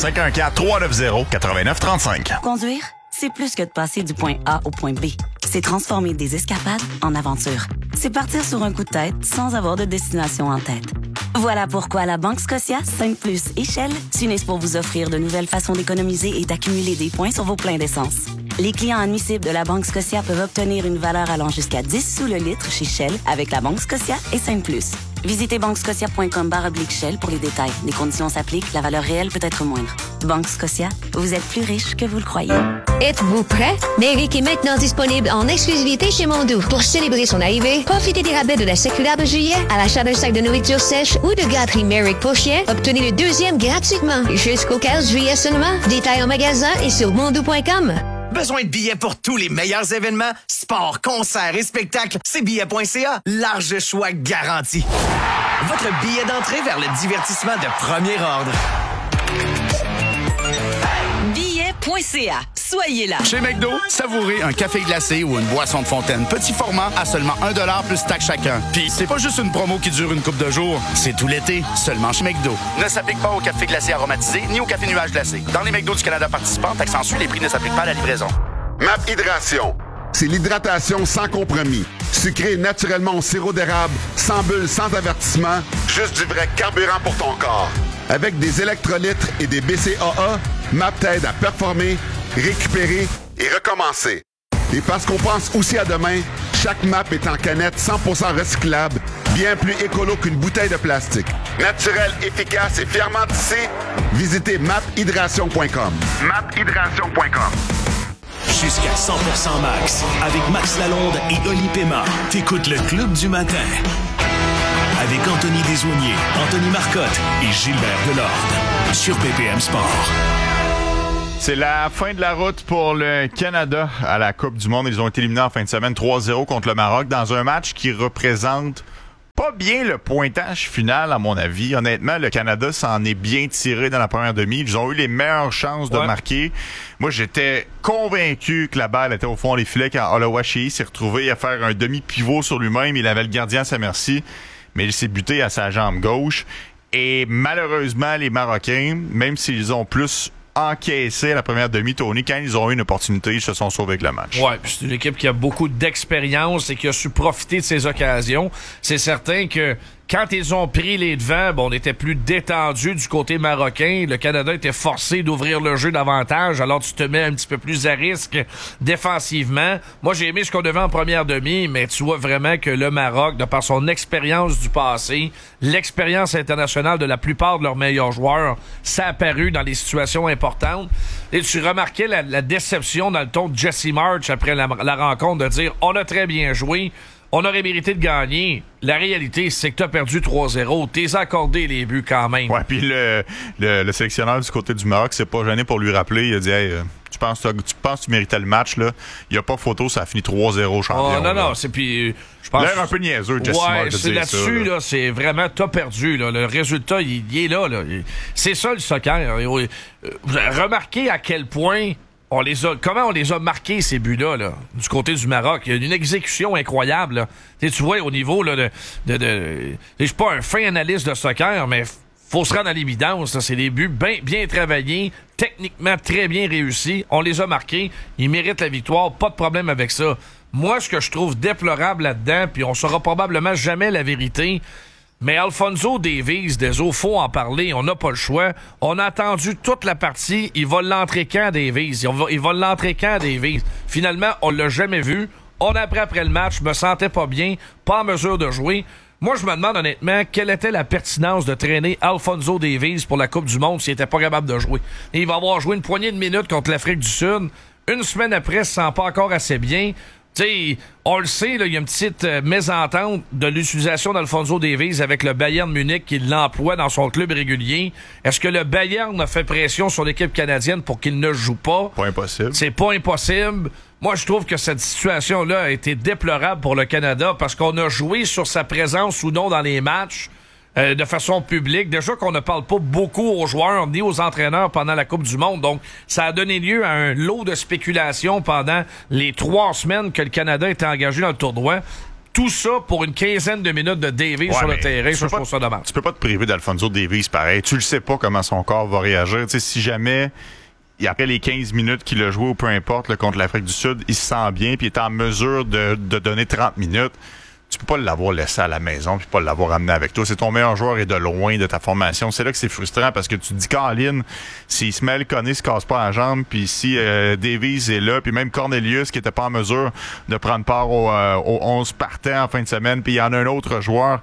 514-390-8935. Conduire, c'est plus que de passer du point A au point B. C'est transformer des escapades en aventures. C'est partir sur un coup de tête sans avoir de destination en tête. Voilà pourquoi la Banque Scotia, 5 Plus et Shell s'unissent pour vous offrir de nouvelles façons d'économiser et d'accumuler des points sur vos pleins d'essence. Les clients admissibles de la Banque Scotia peuvent obtenir une valeur allant jusqu'à 10 sous le litre chez Shell avec la Banque Scotia et 5 Plus. Visitez banquescotia.com/Shell pour les détails. Les conditions s'appliquent, la valeur réelle peut être moindre. Banque Scotia, vous êtes plus riche que vous le croyez. Êtes-vous prêt? Méric est maintenant disponible en exclusivité chez Mondou. Pour célébrer son arrivée, profitez des rabais de la circulaire de juillet. À l'achat d'un sac de nourriture sèche ou de gâterie Merrick pour chien, obtenez le deuxième gratuitement. Jusqu'au 15 juillet seulement. Détails en magasin et sur mondou.com. Besoin de billets pour tous les meilleurs événements? Sport, concerts et spectacles, c'est billets.ca. Large choix garanti. Votre billet d'entrée vers le divertissement de premier ordre. Billets.ca. Soyez là. Chez McDo, savourez un café glacé ou une boisson de fontaine. Petit format à seulement 1 $ plus taxe chacun. Puis c'est pas juste une promo qui dure une couple de jours. C'est tout l'été, seulement chez McDo. Ne s'applique pas au café glacé aromatisé ni au café nuage glacé. Dans les McDo du Canada participants, taxe en sus, les prix ne s'appliquent pas à la livraison. MAP Hydration. C'est l'hydratation sans compromis. Sucré naturellement au sirop d'érable, sans bulles, sans avertissement, juste du vrai carburant pour ton corps. Avec des électrolytes et des BCAA, MAP t'aide à performer, récupérer et recommencer. Et parce qu'on pense aussi à demain, Chaque map est en canette 100% recyclable, bien plus écolo qu'une bouteille de plastique. Naturel, efficace et fièrement tissé, visitez maphydration.com. Maphydration.com. Jusqu'à 100% max, avec Max Lalonde et Oli Pema. T'écoutes le Club du matin. Avec Anthony Desaulniers, Anthony Marcotte et Gilbert Delorde. Sur BPM Sport. C'est la fin de la route pour le Canada à la Coupe du Monde. Ils ont été éliminés en fin de semaine 3-0 contre le Maroc dans un match qui représente pas bien le pointage final, à mon avis. Honnêtement, le Canada s'en est bien tiré dans la première demi. Ils ont eu les meilleures chances de marquer. Moi, j'étais convaincu que la balle était au fond des filets quand Oluwaseyi s'est retrouvé à faire un demi-pivot sur lui-même. Il avait le gardien à sa merci, mais il s'est buté à sa jambe gauche. Et malheureusement, les Marocains, même s'ils ont plus encaissé la première demi, Tony, quand ils ont eu une opportunité, ils se sont sauvés avec le match. Ouais, puis c'est une équipe qui a beaucoup d'expérience et qui a su profiter de ces occasions. C'est certain que quand ils ont pris les devants, on était plus détendu du côté marocain. Le Canada était forcé d'ouvrir le jeu davantage, alors tu te mets un petit peu plus à risque défensivement. Moi, j'ai aimé ce qu'on devait en première demi, mais tu vois vraiment que le Maroc, de par son expérience du passé, l'expérience internationale de la plupart de leurs meilleurs joueurs, ça a apparu dans les situations importantes. Et tu remarquais la déception dans le ton de Jesse March après la rencontre de dire « On a très bien joué ». On aurait mérité de gagner. La réalité, c'est que t'as perdu 3-0. T'es accordé les buts quand même. Ouais, puis le sélectionneur du côté du Maroc s'est pas gêné pour lui rappeler. Il a dit hey, tu penses que tu méritais le match, là. Il n'y a pas photo, ça a fini 3-0 champion. Oh, non, c'est puis je pense. L'air un peu niaiseux, Jesse March, de c'est dire là-dessus, ça, là, c'est vraiment t'as perdu. Là. Le résultat, il est là. C'est ça le soccer. Remarquez à quel point. Comment on les a marqués, ces buts-là, là, du côté du Maroc? Il y a une exécution incroyable, là. Tu vois, au niveau, là, je suis pas un fin analyste de soccer, mais faut se rendre à l'évidence, là. C'est des buts bien travaillés, techniquement très bien réussis. On les a marqués. Ils méritent la victoire. Pas de problème avec ça. Moi, ce que je trouve déplorable là-dedans, puis on saura probablement jamais la vérité, mais Alphonso Davies, faut en parler, on n'a pas le choix. On a attendu toute la partie, il va l'entrer quand Davies? Il va l'entrer quand Davies? Finalement, on l'a jamais vu. On a appris après le match, je me sentais pas bien, pas en mesure de jouer. Moi, je me demande honnêtement quelle était la pertinence de traîner Alphonso Davies pour la Coupe du Monde s'il était pas capable de jouer. Et il va avoir joué une poignée de minutes contre l'Afrique du Sud. Une semaine après, il se sent pas encore assez bien. Tu sais, on le sait, il y a une petite mésentente de l'utilisation d'Alphonso Davies avec le Bayern Munich qui l'emploie dans son club régulier. Est-ce que le Bayern a fait pression sur l'équipe canadienne pour qu'il ne joue pas? Pas impossible. C'est pas impossible. Moi, je trouve que cette situation-là a été déplorable pour le Canada parce qu'on a joué sur sa présence ou non dans les matchs. De façon publique. Déjà qu'on ne parle pas beaucoup aux joueurs ni aux entraîneurs pendant la Coupe du Monde. Donc, ça a donné lieu à un lot de spéculation pendant les 3 semaines que le Canada était engagé dans le tournoi. Tout ça pour une quinzaine de minutes de Davies sur le terrain. Ça, je trouve ça dommage. Tu peux pas te priver d'Alphonso Davies pareil. Tu le sais pas comment son corps va réagir. Tu sais, si jamais, après les 15 minutes qu'il a joué ou peu importe là, contre l'Afrique du Sud, il se sent bien puis il est en mesure de donner 30 minutes. Tu peux pas l'avoir laissé à la maison puis pas l'avoir amené avec toi. C'est ton meilleur joueur et de loin de ta formation. C'est là que c'est frustrant parce que tu te dis Caroline, s'il se met le conner, se casse pas la jambe, puis si Davies est là, puis même Cornelius qui était pas en mesure de prendre part aux 11 partants en fin de semaine, puis il y en a un autre joueur,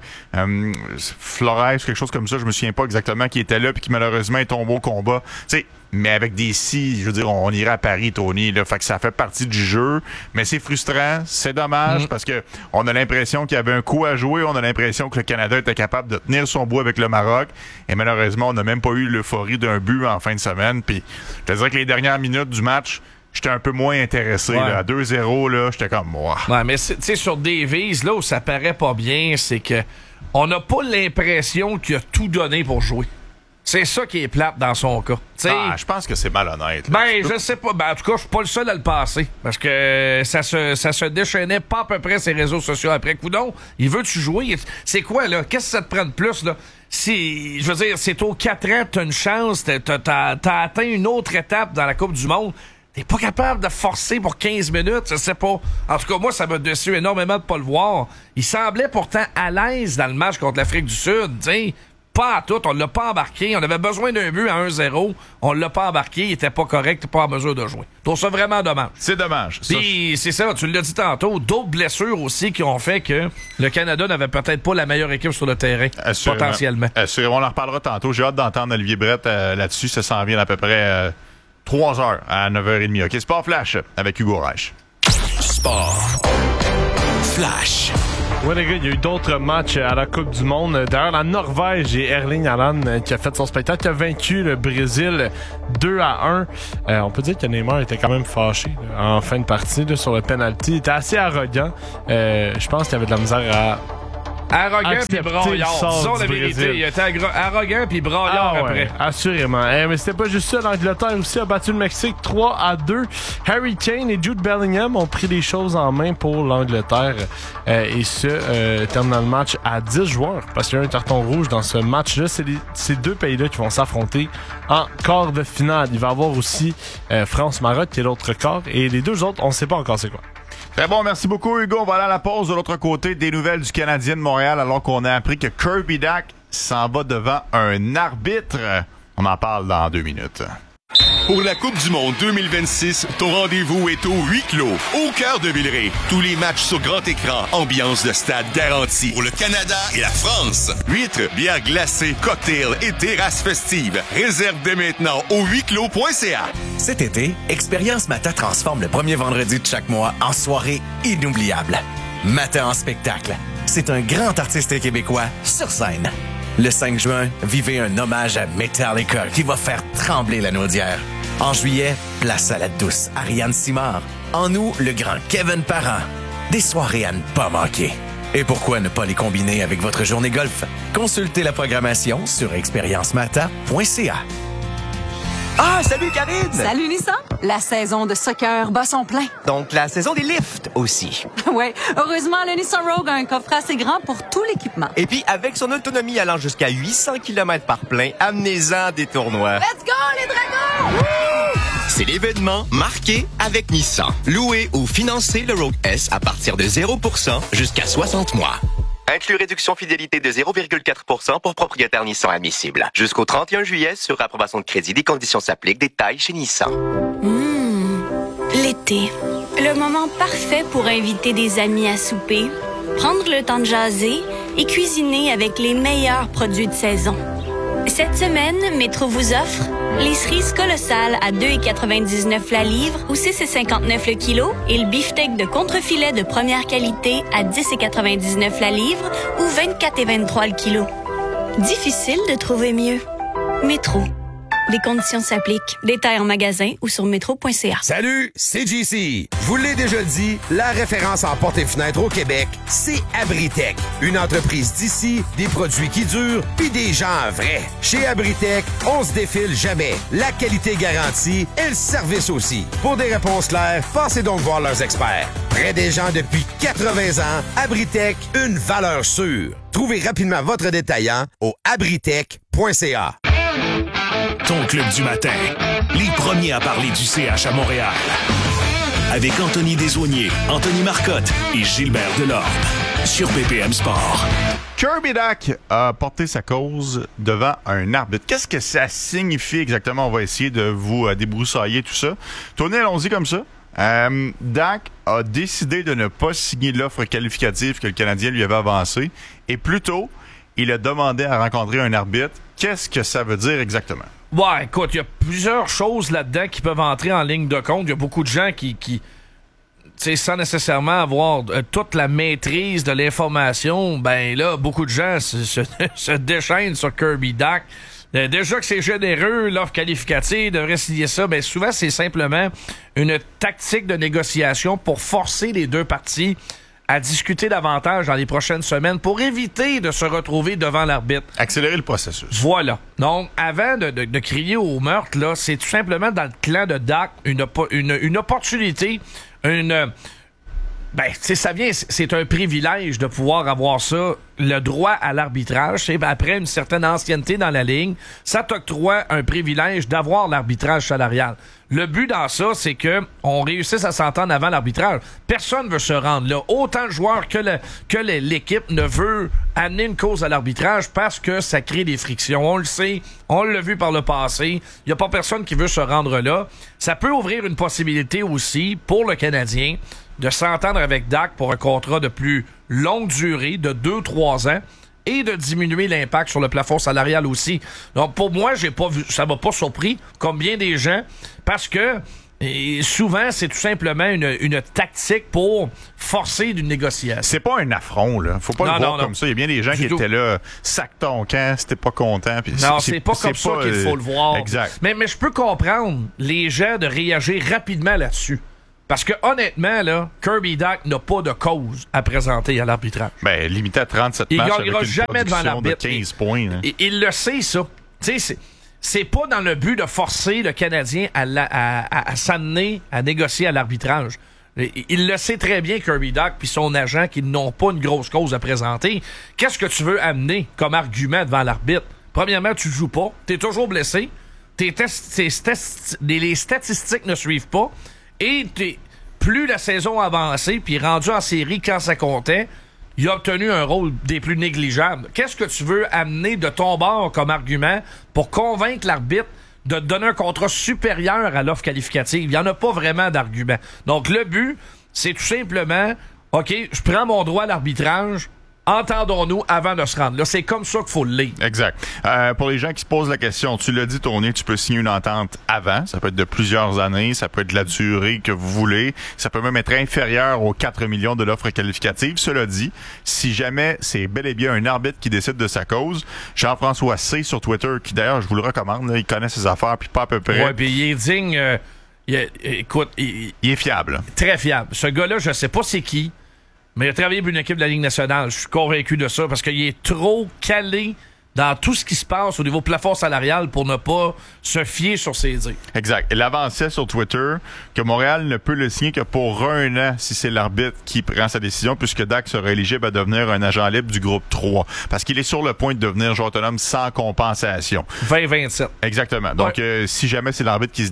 Flores, quelque chose comme ça, je me souviens pas exactement, qui était là puis qui malheureusement est tombé au combat. Tu sais, mais avec des je veux dire, on irait à Paris, Tony, là, fait que ça fait partie du jeu, mais c'est frustrant, c'est dommage, parce que on a l'impression qu'il y avait un coup à jouer, on a l'impression que le Canada était capable de tenir son bout avec le Maroc, et malheureusement, on n'a même pas eu l'euphorie d'un but en fin de semaine, puis je te dirais que les dernières minutes du match, j'étais un peu moins intéressé, là, à 2-0, là, j'étais comme moi. Ouais, mais tu sais, sur Davies, là où ça paraît pas bien, c'est que on n'a pas l'impression qu'il a tout donné pour jouer. C'est ça qui est plate dans son cas. Je pense que c'est malhonnête. Je sais pas. En tout cas, je suis pas le seul à le passer. Parce que ça se déchaînait pas à peu près ses réseaux sociaux après. Coudon, il veut-tu jouer? C'est quoi, là? Qu'est-ce que ça te prend de plus, là? Je veux dire, c'est aux 4 ans, t'as une chance, t'as atteint une autre étape dans la Coupe du Monde. T'es pas capable de forcer pour 15 minutes, je sais pas. En tout cas, moi, ça m'a déçu énormément de pas le voir. Il semblait pourtant à l'aise dans le match contre l'Afrique du Sud, tu sais. Pas à tout. On l'a pas embarqué. On avait besoin d'un but à 1-0. On l'a pas embarqué. Il était pas correct. Pas en mesure de jouer. Donc, c'est vraiment dommage. C'est dommage. Puis, c'est ça. Tu l'as dit tantôt. D'autres blessures aussi qui ont fait que le Canada n'avait peut-être pas la meilleure équipe sur le terrain. Assurément. Potentiellement. Assurément. On en reparlera tantôt. J'ai hâte d'entendre Olivier Brett là-dessus. Ça s'en vient à peu près 3 heures à 9h30. OK, Sport Flash avec Hugo Reich. Sport Flash. Ouais, les gars, il y a eu d'autres matchs à la Coupe du Monde. D'ailleurs, la Norvège et Erling Haaland qui a fait son spectacle, qui a vaincu le Brésil 2-1. On peut dire que Neymar était quand même fâché là, en fin de partie là, sur le penalty. Il était assez arrogant. Je pense qu'il avait de la misère à arrogant puis braillard. Disons la vérité. Il était arrogant puis braillard après. Assurément. Mais c'était pas juste ça. L'Angleterre aussi a battu le Mexique 3-2. Harry Kane et Jude Bellingham ont pris les choses en main pour l'Angleterre. Et ce, terminant le match à 10 joueurs. Parce qu'il y a un carton rouge dans ce match-là. C'est ces deux pays-là qui vont s'affronter en quart de finale. Il va y avoir aussi France-Maroc qui est l'autre quart. Et les deux autres, on ne sait pas encore c'est quoi. Très bon, merci beaucoup Hugo. On va aller à la pause. De l'autre côté, des nouvelles du Canadien de Montréal alors qu'on a appris que Kirby Dach s'en va devant un arbitre. On en parle dans 2 minutes. Pour la Coupe du Monde 2026, ton rendez-vous est au huis clos, au cœur de Villeray. Tous les matchs sur grand écran, ambiance de stade garantie. Pour le Canada et la France. Huîtres, bières glacées, cocktails et terrasses festives. Réserve dès maintenant au huisclos.ca. Cet été, Expérience Mata transforme le premier vendredi de chaque mois en soirée inoubliable. Mata en spectacle. C'est un grand artiste québécois sur scène. Le 5 juin, vivez un hommage à Metallica qui va faire trembler la Naudière. En juillet, place à la douce Ariane Simard. En août, le grand Kevin Parent. Des soirées à ne pas manquer. Et pourquoi ne pas les combiner avec votre journée golf? Consultez la programmation sur expériencemata.ca. Ah, salut Karine! Salut Nissan! La saison de soccer bat son plein. Donc la saison des lifts aussi. Ouais, heureusement, le Nissan Rogue a un coffre assez grand pour tout l'équipement. Et puis, avec son autonomie allant jusqu'à 800 km par plein, amenez-en des tournois. Let's go, les dragons! Woo! C'est l'événement marqué avec Nissan. Louez ou financez le Rogue S à partir de 0% jusqu'à 60 mois. Inclus réduction fidélité de 0,4% pour propriétaire Nissan admissible. Jusqu'au 31 juillet, sur approbation de crédit, des conditions s'appliquent. Détails chez Nissan. L'été. Le moment parfait pour inviter des amis à souper, prendre le temps de jaser et cuisiner avec les meilleurs produits de saison. Cette semaine, Métro vous offre les cerises colossales à 2,99 la livre ou 6,59 le kilo et le beefsteak de contrefilet de première qualité à 10,99 la livre ou 24,23 le kilo. Difficile de trouver mieux. Métro. Des conditions s'appliquent. Détails en magasin ou sur métro.ca. Salut, c'est JC. Je vous l'ai déjà dit, la référence en portes et fenêtres au Québec, c'est Abritech. Une entreprise d'ici, des produits qui durent, puis des gens vrais. Chez Abritech, on se défile jamais. La qualité garantie et le service aussi. Pour des réponses claires, passez donc voir leurs experts. Près des gens depuis 80 ans, Abritech, une valeur sûre. Trouvez rapidement votre détaillant au abritech.ca. Ton club du matin, les premiers à parler du CH à Montréal. Avec Anthony Desaulniers, Anthony Marcotte et Gilbert Delorme. Sur BPM Sport. Kirby Dach a porté sa cause devant un arbitre. Qu'est-ce que ça signifie exactement? On va essayer de vous débroussailler tout ça. Tony, allons-y comme ça. Dach a décidé de ne pas signer l'offre qualificative que le Canadien lui avait avancée et plutôt, il a demandé à rencontrer un arbitre. Qu'est-ce que ça veut dire exactement? Ouais, écoute, il y a plusieurs choses là-dedans qui peuvent entrer en ligne de compte. Il y a beaucoup de gens qui tu sais, sans nécessairement avoir toute la maîtrise de l'information, ben là, beaucoup de gens se déchaînent sur Kirby Dach. Déjà que c'est généreux, l'offre qualificative devrait signer ça, ben souvent c'est simplement une tactique de négociation pour forcer les deux parties à discuter davantage dans les prochaines semaines pour éviter de se retrouver devant l'arbitre. Accélérer le processus. Voilà. Donc, avant de crier au meurtre, là, c'est tout simplement dans le clan de Dach une opportunité, Ben, tu sais, ça vient, c'est un privilège de pouvoir avoir ça, le droit à l'arbitrage. C'est après une certaine ancienneté dans la ligne, ça t'octroie un privilège d'avoir l'arbitrage salarial. Le but dans ça, c'est que on réussisse à s'entendre avant l'arbitrage. Personne veut se rendre là. Autant le joueur que l'équipe ne veut amener une cause à l'arbitrage parce que ça crée des frictions. On le sait, on l'a vu par le passé. Il n'y a pas personne qui veut se rendre là. Ça peut ouvrir une possibilité aussi pour le Canadien de s'entendre avec Dak pour un contrat de plus longue durée, de 2-3 ans, et de diminuer l'impact sur le plafond salarial aussi. Donc, pour moi, j'ai pas vu, ça m'a pas surpris, comme bien des gens, parce que souvent, c'est tout simplement une tactique pour forcer une négociation. C'est pas un affront, là. Faut pas le voir comme ça. Il y a bien des gens qui étaient là, sac ton camp, si t'es pas content. Puis non, c'est pas comme ça qu'il faut le voir. Exact. Mais je peux comprendre les gens de réagir rapidement là-dessus. Parce que, honnêtement, là, Kirby Dach n'a pas de cause à présenter à l'arbitrage. Ben, limité à 37 matchs avec une jamais devant l'arbitre. De 15 points. Hein. Il le sait, ça. Tu sais, c'est pas dans le but de forcer le Canadien à s'amener à négocier à l'arbitrage. Il le sait très bien, Kirby Dach, puis son agent, qu'ils n'ont pas une grosse cause à présenter. Qu'est-ce que tu veux amener comme argument devant l'arbitre? Premièrement, tu joues pas. T'es toujours blessé. Les statistiques ne suivent pas. Et plus la saison avançait, puis rendu en série quand ça comptait, il a obtenu un rôle des plus négligeables. Qu'est-ce que tu veux amener de ton bord comme argument pour convaincre l'arbitre de te donner un contrat supérieur à l'offre qualificative? Il n'y en a pas vraiment d'argument. Donc, le but, c'est tout simplement, OK, je prends mon droit à l'arbitrage, entendons-nous avant de se rendre. Là, c'est comme ça qu'il faut le lire. Exact. Pour les gens qui se posent la question, tu l'as dit, Tony, tu peux signer une entente avant. Ça peut être de plusieurs années. Ça peut être de la durée que vous voulez. Ça peut même être inférieur aux 4 millions de l'offre qualificative. Cela dit, si jamais c'est bel et bien un arbitre qui décide de sa cause, Jean-François C. sur Twitter, qui d'ailleurs, je vous le recommande, là, il connaît ses affaires, puis pas à peu près. Ouais, puis il est digne. Écoute, il est fiable. Très fiable. Ce gars-là, je sais pas c'est qui, mais il a travaillé pour une équipe de la Ligue nationale. Je suis convaincu de ça parce qu'il est trop calé dans tout ce qui se passe au niveau plafond salarial pour ne pas se fier sur ses dires. Exact. Il avançait sur Twitter que Montréal ne peut le signer que pour 1 an si c'est l'arbitre qui prend sa décision, puisque Dach sera éligible à devenir un agent libre du groupe 3. Parce qu'il est sur le point de devenir joueur autonome sans compensation. 2027. Exactement. Donc, si jamais c'est l'arbitre qui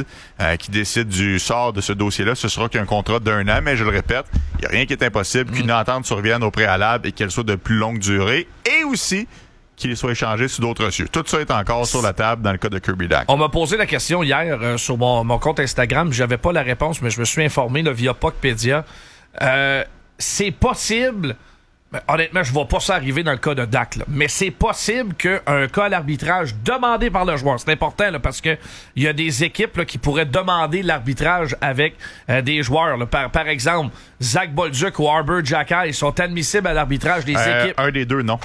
décide du sort de ce dossier-là, ce sera qu'un contrat d'1 an. Mais je le répète, il n'y a rien qui est impossible qu'une entente survienne au préalable et qu'elle soit de plus longue durée. Et aussi qu'il soit échangé sur d'autres cieux. Tout ça est encore sur la table dans le cas de Kirby Dach. On m'a posé la question hier sur mon compte Instagram. J'avais pas la réponse, mais je me suis informé là, via Puckpedia. C'est possible... Honnêtement, je vois pas ça arriver dans le cas de Dach, là. Mais c'est possible qu'un cas à l'arbitrage demandé par le joueur, c'est important là, parce que il y a des équipes là, qui pourraient demander l'arbitrage avec des joueurs. Là. Par exemple, Zach Bolduc ou Arbor Xhekaj sont admissibles à l'arbitrage des équipes. Un des deux, non.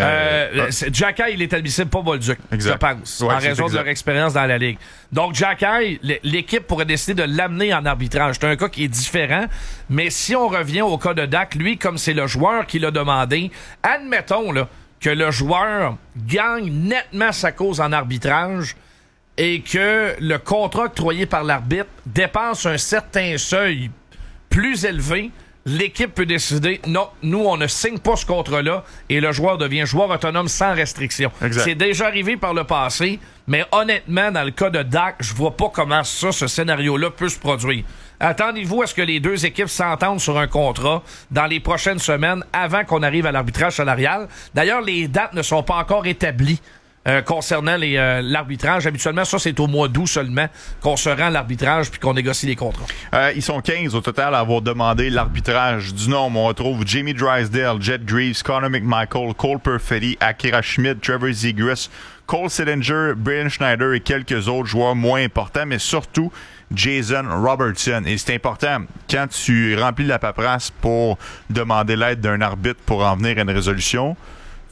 Xhekaj, il est admissible, pas Bolduc, je pense, en raison de leur expérience dans la Ligue. Donc, Xhekaj, l'équipe pourrait décider de l'amener en arbitrage. C'est un cas qui est différent, mais si on revient au cas de Dach, lui, comme c'est le joueur qui l'a demandé, admettons là, que le joueur gagne nettement sa cause en arbitrage et que le contrat octroyé par l'arbitre dépasse un certain seuil plus élevé, l'équipe peut décider, non, nous, on ne signe pas ce contrat-là et le joueur devient joueur autonome sans restriction. Exact. C'est déjà arrivé par le passé, mais honnêtement, dans le cas de Dach, je vois pas comment ce scénario-là peut se produire. Attendez-vous à ce que les deux équipes s'entendent sur un contrat dans les prochaines semaines avant qu'on arrive à l'arbitrage salarial. D'ailleurs, les dates ne sont pas encore établies concernant l'arbitrage. Habituellement, ça, c'est au mois d'août seulement qu'on se rend à l'arbitrage puis qu'on négocie les contrats. Ils sont 15 au total à avoir demandé l'arbitrage du nom. On retrouve Jamie Drysdale, Jet Greaves, Connor McMichael, Cole Perfetti, Akira Schmid, Trevor Zegras, Cole Sillinger, Brian Schneider et quelques autres joueurs moins importants, mais surtout Jason Robertson. Et c'est important, quand tu remplis la paperasse pour demander l'aide d'un arbitre pour en venir à une résolution,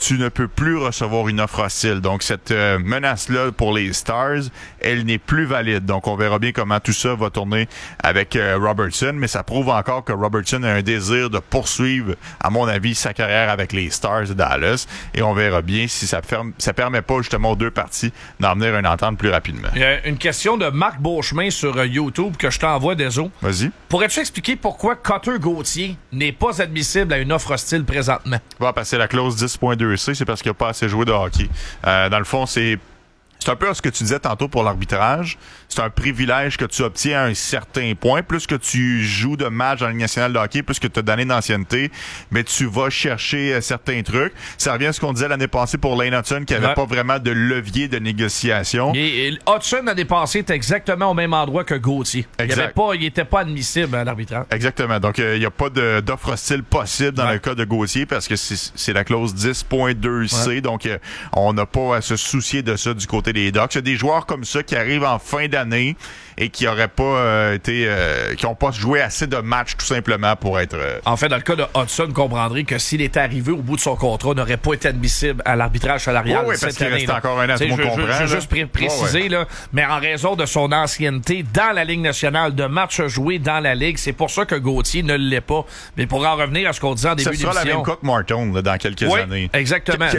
tu ne peux plus recevoir une offre hostile. Donc, cette menace-là pour les Stars, elle n'est plus valide. Donc, on verra bien comment tout ça va tourner avec Robertson, mais ça prouve encore que Robertson a un désir de poursuivre, à mon avis, sa carrière avec les Stars de Dallas. Et on verra bien si ça permet pas justement aux deux parties d'en venir une entente plus rapidement. Il y a une question de Marc Beauchemin sur YouTube que je t'envoie, Deso. Vas-y. Pourrais-tu expliquer pourquoi Cutter Gauthier n'est pas admissible à une offre hostile présentement? On va passer la clause 10.2c, c'est parce qu'il n'a pas assez joué de hockey. Dans le fond, c'est un peu ce que tu disais tantôt pour l'arbitrage. C'est un privilège que tu obtiens à un certain point. Plus que tu joues de matchs dans la Ligue nationale de hockey, plus que tu as d'années d'ancienneté, mais tu vas chercher certains trucs. Ça revient à ce qu'on disait l'année passée pour Lane Hudson, qui n'avait pas vraiment de levier de négociation. Et Hudson, l'année passée, était exactement au même endroit que Gauthier. Il n'était pas admissible à l'arbitrage. Exactement. Donc, il n'y a pas d'offre hostile possible dans le cas de Gauthier parce que c'est la clause 10.2c. Ouais. Donc, on n'a pas à se soucier de ça du côté des Ducks. Il y a des joueurs comme ça qui arrivent en fin d'année et qui n'auraient pas qui n'ont pas joué assez de matchs tout simplement pour être... En fait, dans le cas de Hudson, vous comprendrez que s'il était arrivé au bout de son contrat, n'aurait pas été admissible à l'arbitrage salarial cette parce qu'il année. Reste encore un an, tout le monde comprend. Je veux juste préciser, là, mais en raison de son ancienneté dans la Ligue nationale, de matchs joués dans la Ligue, c'est pour ça que Gauthier ne l'est pas. Mais pour en revenir à ce qu'on disait en début d'émission... Ce sera la même cas que Martin dans quelques années. Exactement.